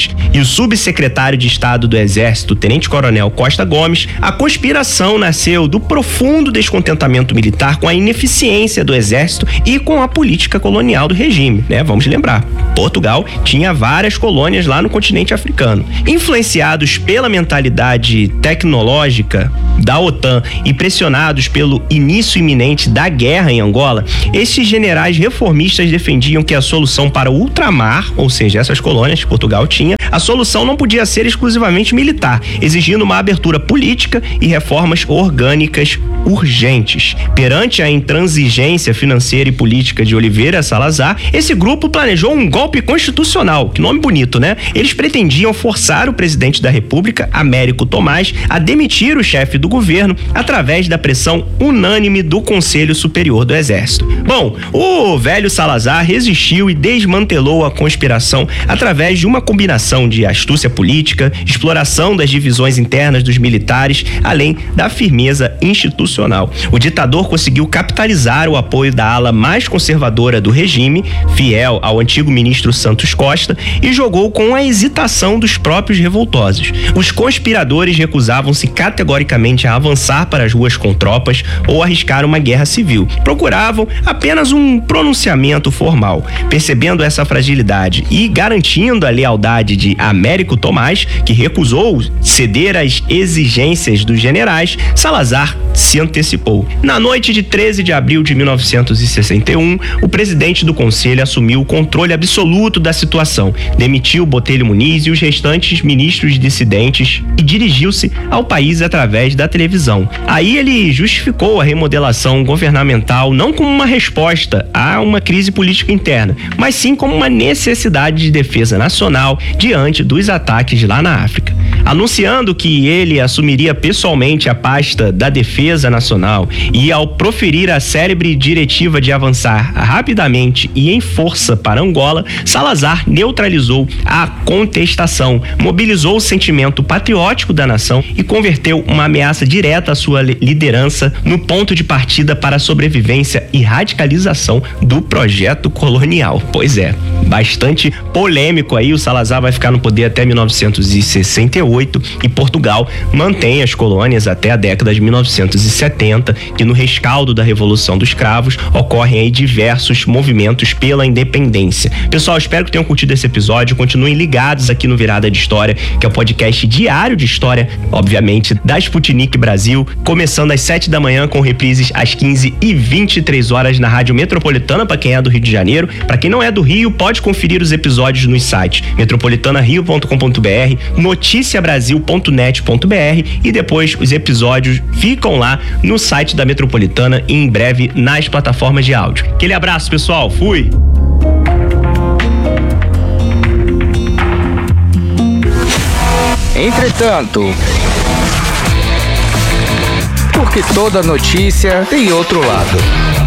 Gomes e o subsecretário de Estado do Exército, tenente-coronel Costa Gomes, a conspiração nasceu do profundo descontentamento militar com a ineficiência do Exército e com a política colonial do regime, né? Vamos lembrar, Portugal tinha várias colônias lá no continente africano. Influenciados pela mentalidade tecnológica da OTAN e pressionados pelo início iminente da guerra em Angola, esses generais reformistas defendiam que a solução para o ultramar, ou seja, essas colônias que Portugal tinha, a solução não podia ser exclusivamente militar, exigindo uma abertura política e reformas orgânicas urgentes. Perante a intransigência financeira e política de Oliveira Salazar, esse grupo planejou um golpe constitucional, que nome bonito, né? Eles pretendiam forçar o presidente da República, Américo Tomás, a demitir o chefe do governo através da pressão unânime do Conselho Superior do Exército. Bom, o velho Salazar resistiu e desmantelou a conspiração através de uma combinação de astúcia política, exploração das divisões internas dos militares, além da firmeza institucional. O ditador conseguiu capitalizar o apoio da ala mais conservadora do regime, fiel ao antigo ministro Santos Costa, e jogou com a hesitação dos próprios revoltosos. Os conspiradores recusavam-se categoricamente a avançar para as ruas com tropas ou arriscar uma guerra civil. Procuravam apenas um pronunciamento formal. Percebendo essa fragilidade e garantindo a lealdade de Américo Tomás, que recusou ceder às exigências dos generais, Salazar se antecipou. Na noite de treze de abril de mil novecentos e sessenta e um, o presidente do Conselho assumiu o controle absoluto da situação, demitiu Botelho Muniz e os restantes ministros dissidentes e dirigiu-se ao país através da televisão. Aí ele justificou a remodelação governamental não como uma resposta a uma crise política interna, mas sim como uma necessidade de defesa nacional diante dos ataques lá na África. Anunciando que ele assumiria pessoalmente a pasta da Defesa Nacional e, ao proferir a célebre diretiva de avançar rapidamente e em força para Angola, Salazar neutralizou a contestação, mobilizou o sentimento patriótico da nação e converteu uma ameaça direta à sua liderança no ponto de partida para a sobrevivência e radicalização do projeto colonial. Pois é, bastante polêmico aí. O Salazar vai ficar no poder até mil novecentos e sessenta e oito e Portugal mantém as colônias até a década de mil novecentos e setenta, que no rescaldo da Revolução dos Cravos ocorrem aí diversos movimentos pela independência. Pessoal, espero que tenham curtido esse episódio. Continuem ligados aqui no Virada de História, que é o podcast diário de história, obviamente, da Sputnik Brasil, começando às sete da manhã com reprises às quinze e vinte e três horas na Rádio Metropolitana, para quem é do Rio de Janeiro. Para quem não é do Rio, pode conferir os episódios nos sites metropolitana rio ponto com ponto br, notícia brasil ponto net ponto br, e depois os episódios ficam lá no site da Metropolitana e em breve nas plataformas de áudio. Aquele abraço, pessoal. Fui! Entretanto, porque toda notícia tem outro lado.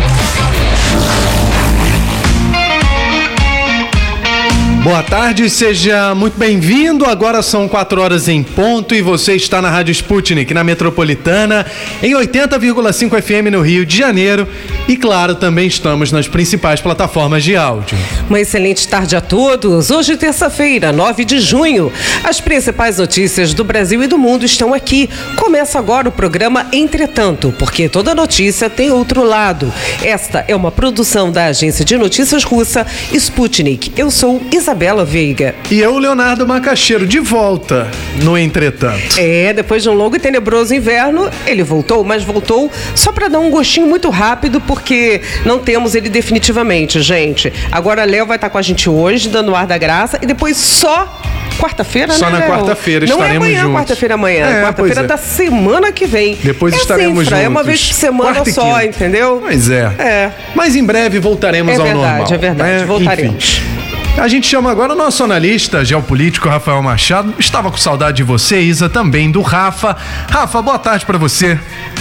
Boa tarde, seja muito bem-vindo. Agora são quatro horas em ponto e você está na Rádio Sputnik, na Metropolitana, em oitenta vírgula cinco F M no Rio de Janeiro. E claro, também estamos nas principais plataformas de áudio. Uma excelente tarde a todos. Hoje, terça-feira, nove de junho. As principais notícias do Brasil e do mundo estão aqui. Começa agora o programa Entretanto, porque toda notícia tem outro lado. Esta é uma produção da agência de notícias russa Sputnik. Eu sou Isabela Veiga. E eu, Leonardo Macaxeiro, de volta no Entretanto. É, depois de um longo e tenebroso inverno, ele voltou, mas voltou só para dar um gostinho muito rápido, porque não temos ele definitivamente, gente. Agora Léo vai estar com a gente hoje, dando o ar da graça, e depois só quarta-feira, Só né, na Léo? quarta-feira Não estaremos é amanhã, juntos. quarta-feira amanhã. É, quarta-feira pois é. da semana que vem. Depois é estaremos sempre, juntos. É uma vez por semana Quarta e só, quinta. entendeu? Pois é. É. Mas em breve voltaremos É ao verdade, normal. é verdade, né? voltaremos. Enfim. A gente chama agora o nosso analista geopolítico, Rafael Machado. Estava com saudade de você, Isa, também do Rafa. Rafa, boa tarde para você.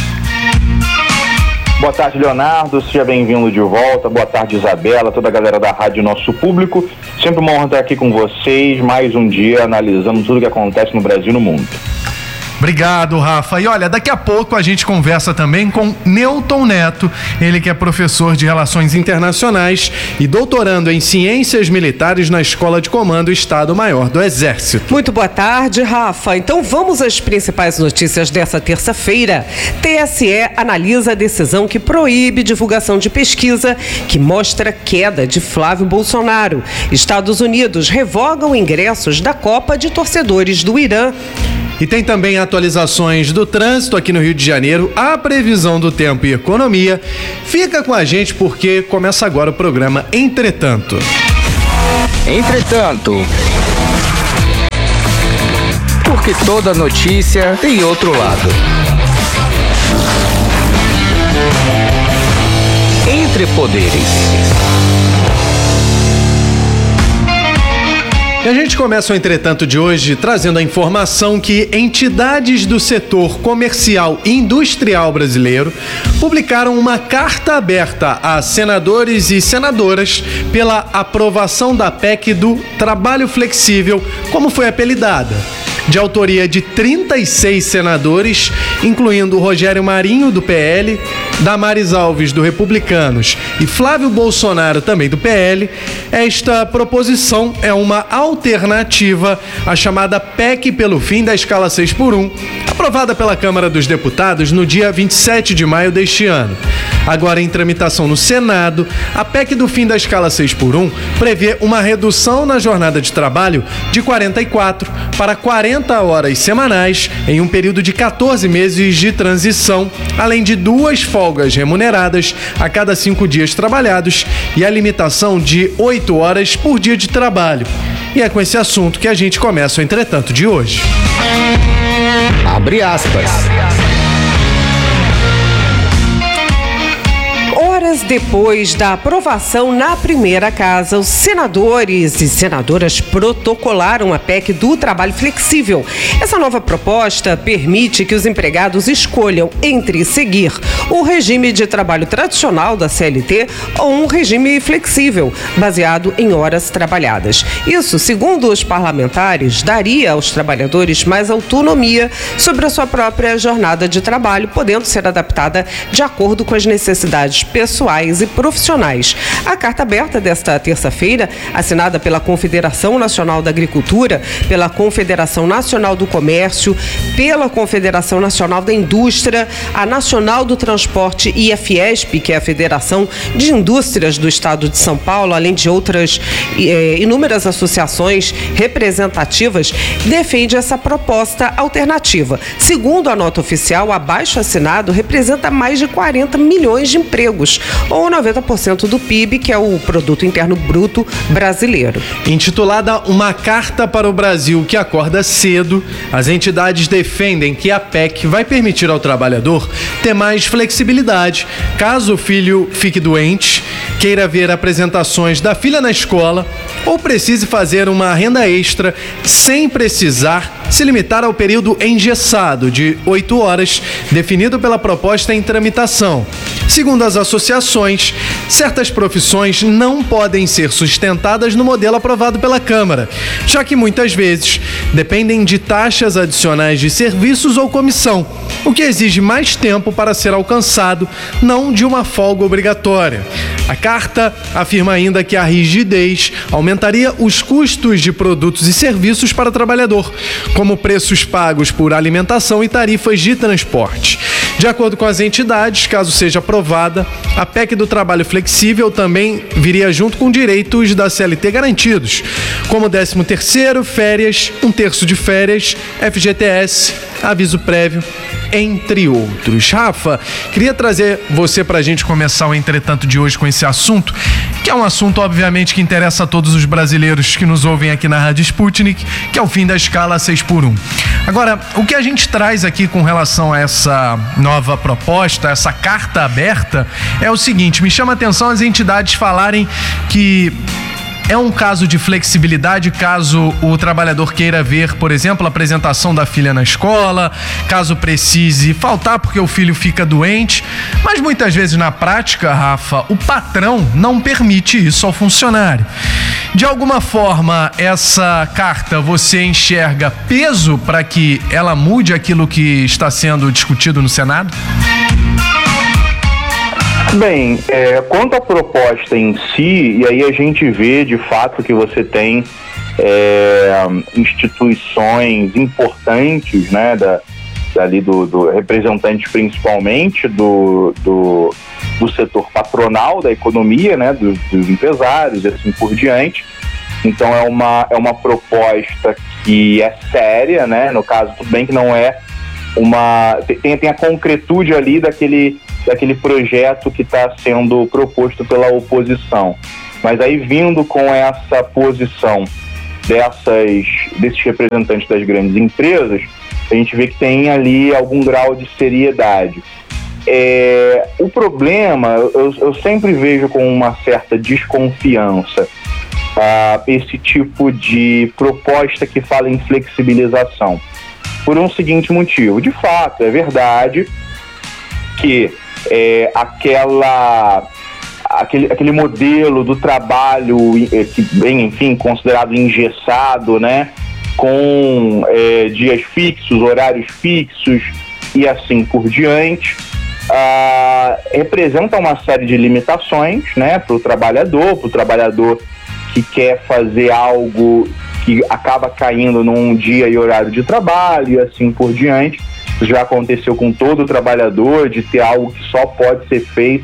Boa tarde, Leonardo, seja bem-vindo de volta. Boa tarde, Isabela, toda a galera da rádio, nosso público. Sempre uma honra estar aqui com vocês, mais um dia analisando tudo que acontece no Brasil e no mundo. Obrigado, Rafa. E olha, daqui a pouco a gente conversa também com Newton Neto, ele que é professor de Relações Internacionais e doutorando em Ciências Militares na Escola de Comando Estado-Maior do Exército. Muito boa tarde, Rafa. Então vamos às principais notícias dessa terça-feira. T S E analisa a decisão que proíbe divulgação de pesquisa que mostra queda de Flávio Bolsonaro. Estados Unidos revogam ingressos da Copa de torcedores do Irã. E tem também atualizações do trânsito aqui no Rio de Janeiro, a previsão do tempo e economia. Fica com a gente porque começa agora o programa Entretanto. Entretanto, porque toda notícia tem outro lado. Entre Poderes. E a gente começa o Entretanto de hoje trazendo a informação que entidades do setor comercial e industrial brasileiro publicaram uma carta aberta a senadores e senadoras pela aprovação da P E C do Trabalho Flexível, como foi apelidada. De autoria de trinta e seis senadores, incluindo Rogério Marinho, do P L, Damares Alves, do Republicanos, e Flávio Bolsonaro, também do P L, esta proposição é uma alternativa à chamada P E C pelo fim da escala seis por um, aprovada pela Câmara dos Deputados no dia vinte e sete de maio deste ano. Agora em tramitação no Senado, a P E C do fim da escala seis por um prevê uma redução na jornada de trabalho de quarenta e quatro para quarenta horas semanais em um período de quatorze meses de transição, além de duas folgas remuneradas a cada cinco dias trabalhados e a limitação de oito horas por dia de trabalho. E é com esse assunto que a gente começa o Entretanto de hoje. Abre aspas. Horas depois da aprovação na primeira casa, os senadores e senadoras protocolaram a P E C do Trabalho Flexível. Essa nova proposta permite que os empregados escolham entre seguir o regime de trabalho tradicional da C L T ou um regime flexível, baseado em horas trabalhadas. Isso, segundo os parlamentares, daria aos trabalhadores mais autonomia sobre a sua própria jornada de trabalho, podendo ser adaptada de acordo com as necessidades pessoais pessoais e profissionais. A carta aberta desta terça-feira, assinada pela Confederação Nacional da Agricultura, pela Confederação Nacional do Comércio, pela Confederação Nacional da Indústria, a Nacional do Transporte e a Fiesp, que é a Federação de Indústrias do Estado de São Paulo, além de outras eh, inúmeras associações representativas, defende essa proposta alternativa. Segundo a nota oficial, abaixo assinado representa mais de quarenta milhões de empregos, ou noventa por cento do P I B, que é o Produto Interno Bruto brasileiro. Intitulada Uma Carta para o Brasil que Acorda Cedo, as entidades defendem que a P E C vai permitir ao trabalhador ter mais flexibilidade caso o filho fique doente, queira ver apresentações da filha na escola ou precise fazer uma renda extra sem precisar se limitar ao período engessado de oito horas definido pela proposta em tramitação. Segundo as associações, certas profissões não podem ser sustentadas no modelo aprovado pela Câmara, já que muitas vezes dependem de taxas adicionais de serviços ou comissão, o que exige mais tempo para ser alcançado, não de uma folga obrigatória. A carta afirma ainda que a rigidez aumentaria os custos de produtos e serviços para o trabalhador, como preços pagos por alimentação e tarifas de transporte. De acordo com as entidades, caso seja aprovada, a P E C do Trabalho Flexível também viria junto com direitos da C L T garantidos, como décimo terceiro, férias, um terço de férias, F G T S, aviso prévio, entre outros. Rafa, queria trazer você pra gente começar o Entretanto de hoje com esse assunto, que é um assunto, obviamente, que interessa a todos os brasileiros que nos ouvem aqui na Rádio Sputnik, que é o fim da escala seis por um. Agora, o que a gente traz aqui com relação a essa nova proposta, essa carta aberta, é o seguinte: me chama a atenção as entidades falarem que é um caso de flexibilidade caso o trabalhador queira ver, por exemplo, a apresentação da filha na escola, caso precise faltar porque o filho fica doente, mas muitas vezes na prática, Rafa, o patrão não permite isso ao funcionário. De alguma forma, essa carta você enxerga peso para que ela mude aquilo que está sendo discutido no Senado? Bem, é, quanto à proposta em si, e aí a gente vê de fato que você tem é, instituições importantes, né, da, dali do, do representantes principalmente do, do, do setor patronal da economia, né, dos, dos empresários e assim por diante. Então é uma, é uma proposta que é séria, né, no caso, tudo bem que não é uma... Tem, tem a concretude ali daquele... daquele projeto que está sendo proposto pela oposição. Mas aí, vindo com essa posição dessas, desses representantes das grandes empresas, a gente vê que tem ali algum grau de seriedade. É, o problema, eu, eu sempre vejo com uma certa desconfiança ah, esse tipo de proposta que fala em flexibilização. Por um seguinte motivo. De fato, é verdade que É, aquela, aquele, aquele modelo do trabalho, que, bem, enfim, considerado engessado, né, com é, dias fixos, horários fixos e assim por diante, ah, representa uma série de limitações, né, para o trabalhador, para o trabalhador que quer fazer algo que acaba caindo num dia e horário de trabalho e assim por diante. Já aconteceu com todo trabalhador, de ter algo que só pode ser feito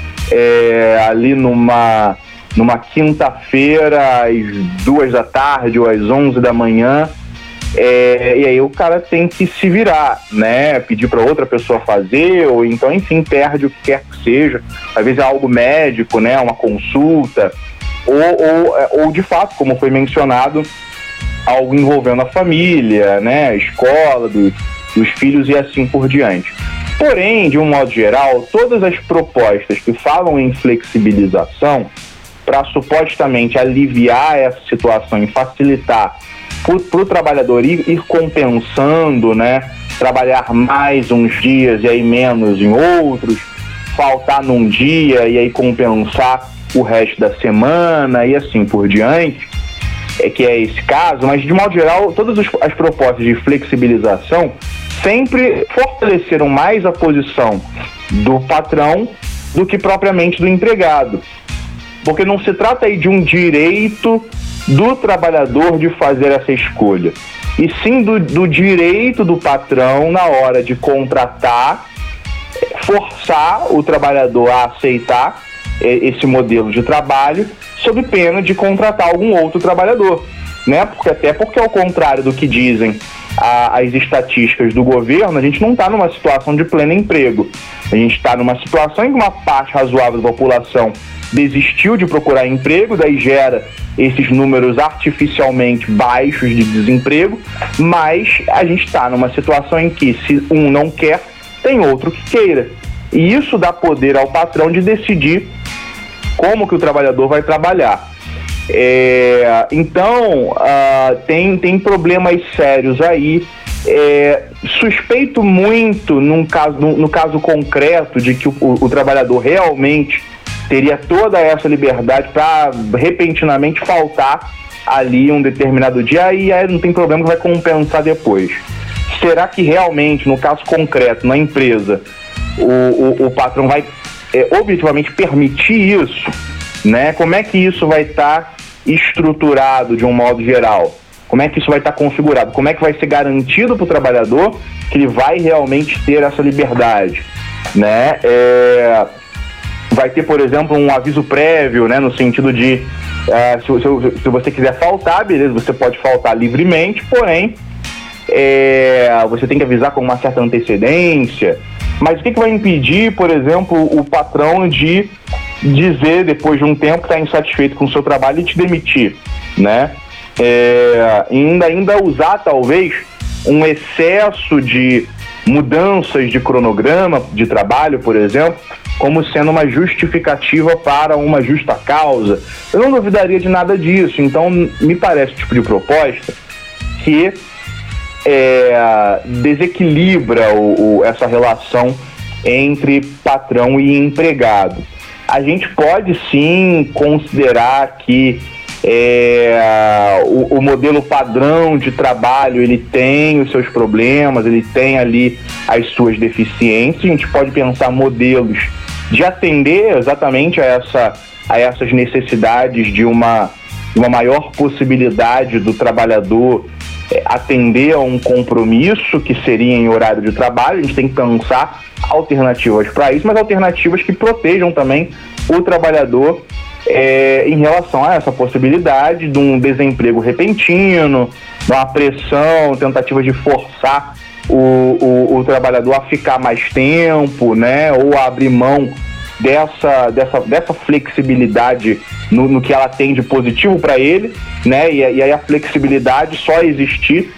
é, ali numa, numa quinta-feira, às duas da tarde ou às onze da manhã, é, e aí o cara tem que se virar, né? Pedir para outra pessoa fazer, ou então, enfim, perde o que quer que seja. Às vezes é algo médico, né? Uma consulta, ou, ou, ou de fato, como foi mencionado, algo envolvendo a família, né? A escola, do dos filhos e assim por diante. Porém, de um modo geral, todas as propostas que falam em flexibilização para supostamente aliviar essa situação e facilitar para o trabalhador ir, ir compensando, né, trabalhar mais uns dias e aí menos em outros, faltar num dia e aí compensar o resto da semana e assim por diante, é que é esse caso, mas de modo geral, todas as propostas de flexibilização sempre fortaleceram mais a posição do patrão do que propriamente do empregado. Porque não se trata aí de um direito do trabalhador de fazer essa escolha, e sim do, do direito do patrão, na hora de contratar, forçar o trabalhador a aceitar esse modelo de trabalho, sob pena de contratar algum outro trabalhador, né? Porque, até porque, ao contrário do que dizem a, as estatísticas do governo, a gente não está numa situação de pleno emprego. A gente está numa situação em que uma parte razoável da população desistiu de procurar emprego, daí gera esses números artificialmente baixos de desemprego, mas a gente está numa situação em que, se um não quer, tem outro que queira. E isso dá poder ao patrão de decidir como que o trabalhador vai trabalhar. É, então, uh, tem, tem problemas sérios aí. É, suspeito muito, num caso, no, no caso concreto, de que o, o, o trabalhador realmente teria toda essa liberdade para repentinamente faltar ali um determinado dia, e aí não tem problema que vai compensar depois. Será que realmente, no caso concreto, na empresa, o, o, o patrão vai é, objetivamente permitir isso, né? Como é que isso vai estar tá estruturado de um modo geral? Como é que isso vai estar tá configurado? Como é que vai ser garantido para o trabalhador que ele vai realmente ter essa liberdade, né? É, vai ter, por exemplo, um aviso prévio, né? No sentido de é, se, se, se você quiser faltar, beleza, você pode faltar livremente, porém é, você tem que avisar com uma certa antecedência. Mas o que, que vai impedir, por exemplo, o patrão de dizer, depois de um tempo, que está insatisfeito com o seu trabalho e te demitir, né? É, ainda, ainda usar, talvez, um excesso de, mudanças de cronograma de trabalho, por exemplo, como sendo uma justificativa para uma justa causa. Eu não duvidaria de nada disso. Então, me parece o tipo de proposta que é, desequilibra o, o, essa relação entre patrão e empregado. A gente pode sim considerar que é, o, o modelo padrão de trabalho ele tem os seus problemas, ele tem ali as suas deficiências. A gente pode pensar modelos de atender exatamente a, essa, a essas necessidades de uma, uma maior possibilidade do trabalhador é, atender a um compromisso que seria em horário de trabalho. A gente tem que pensar alternativas para isso, mas alternativas que protejam também o trabalhador é, em relação a essa possibilidade de um desemprego repentino, de uma pressão, tentativa de forçar o, o, o trabalhador a ficar mais tempo, né, ou a abrir mão dessa, dessa, dessa flexibilidade no, no que ela tem de positivo para ele, né, e, e aí a flexibilidade só existir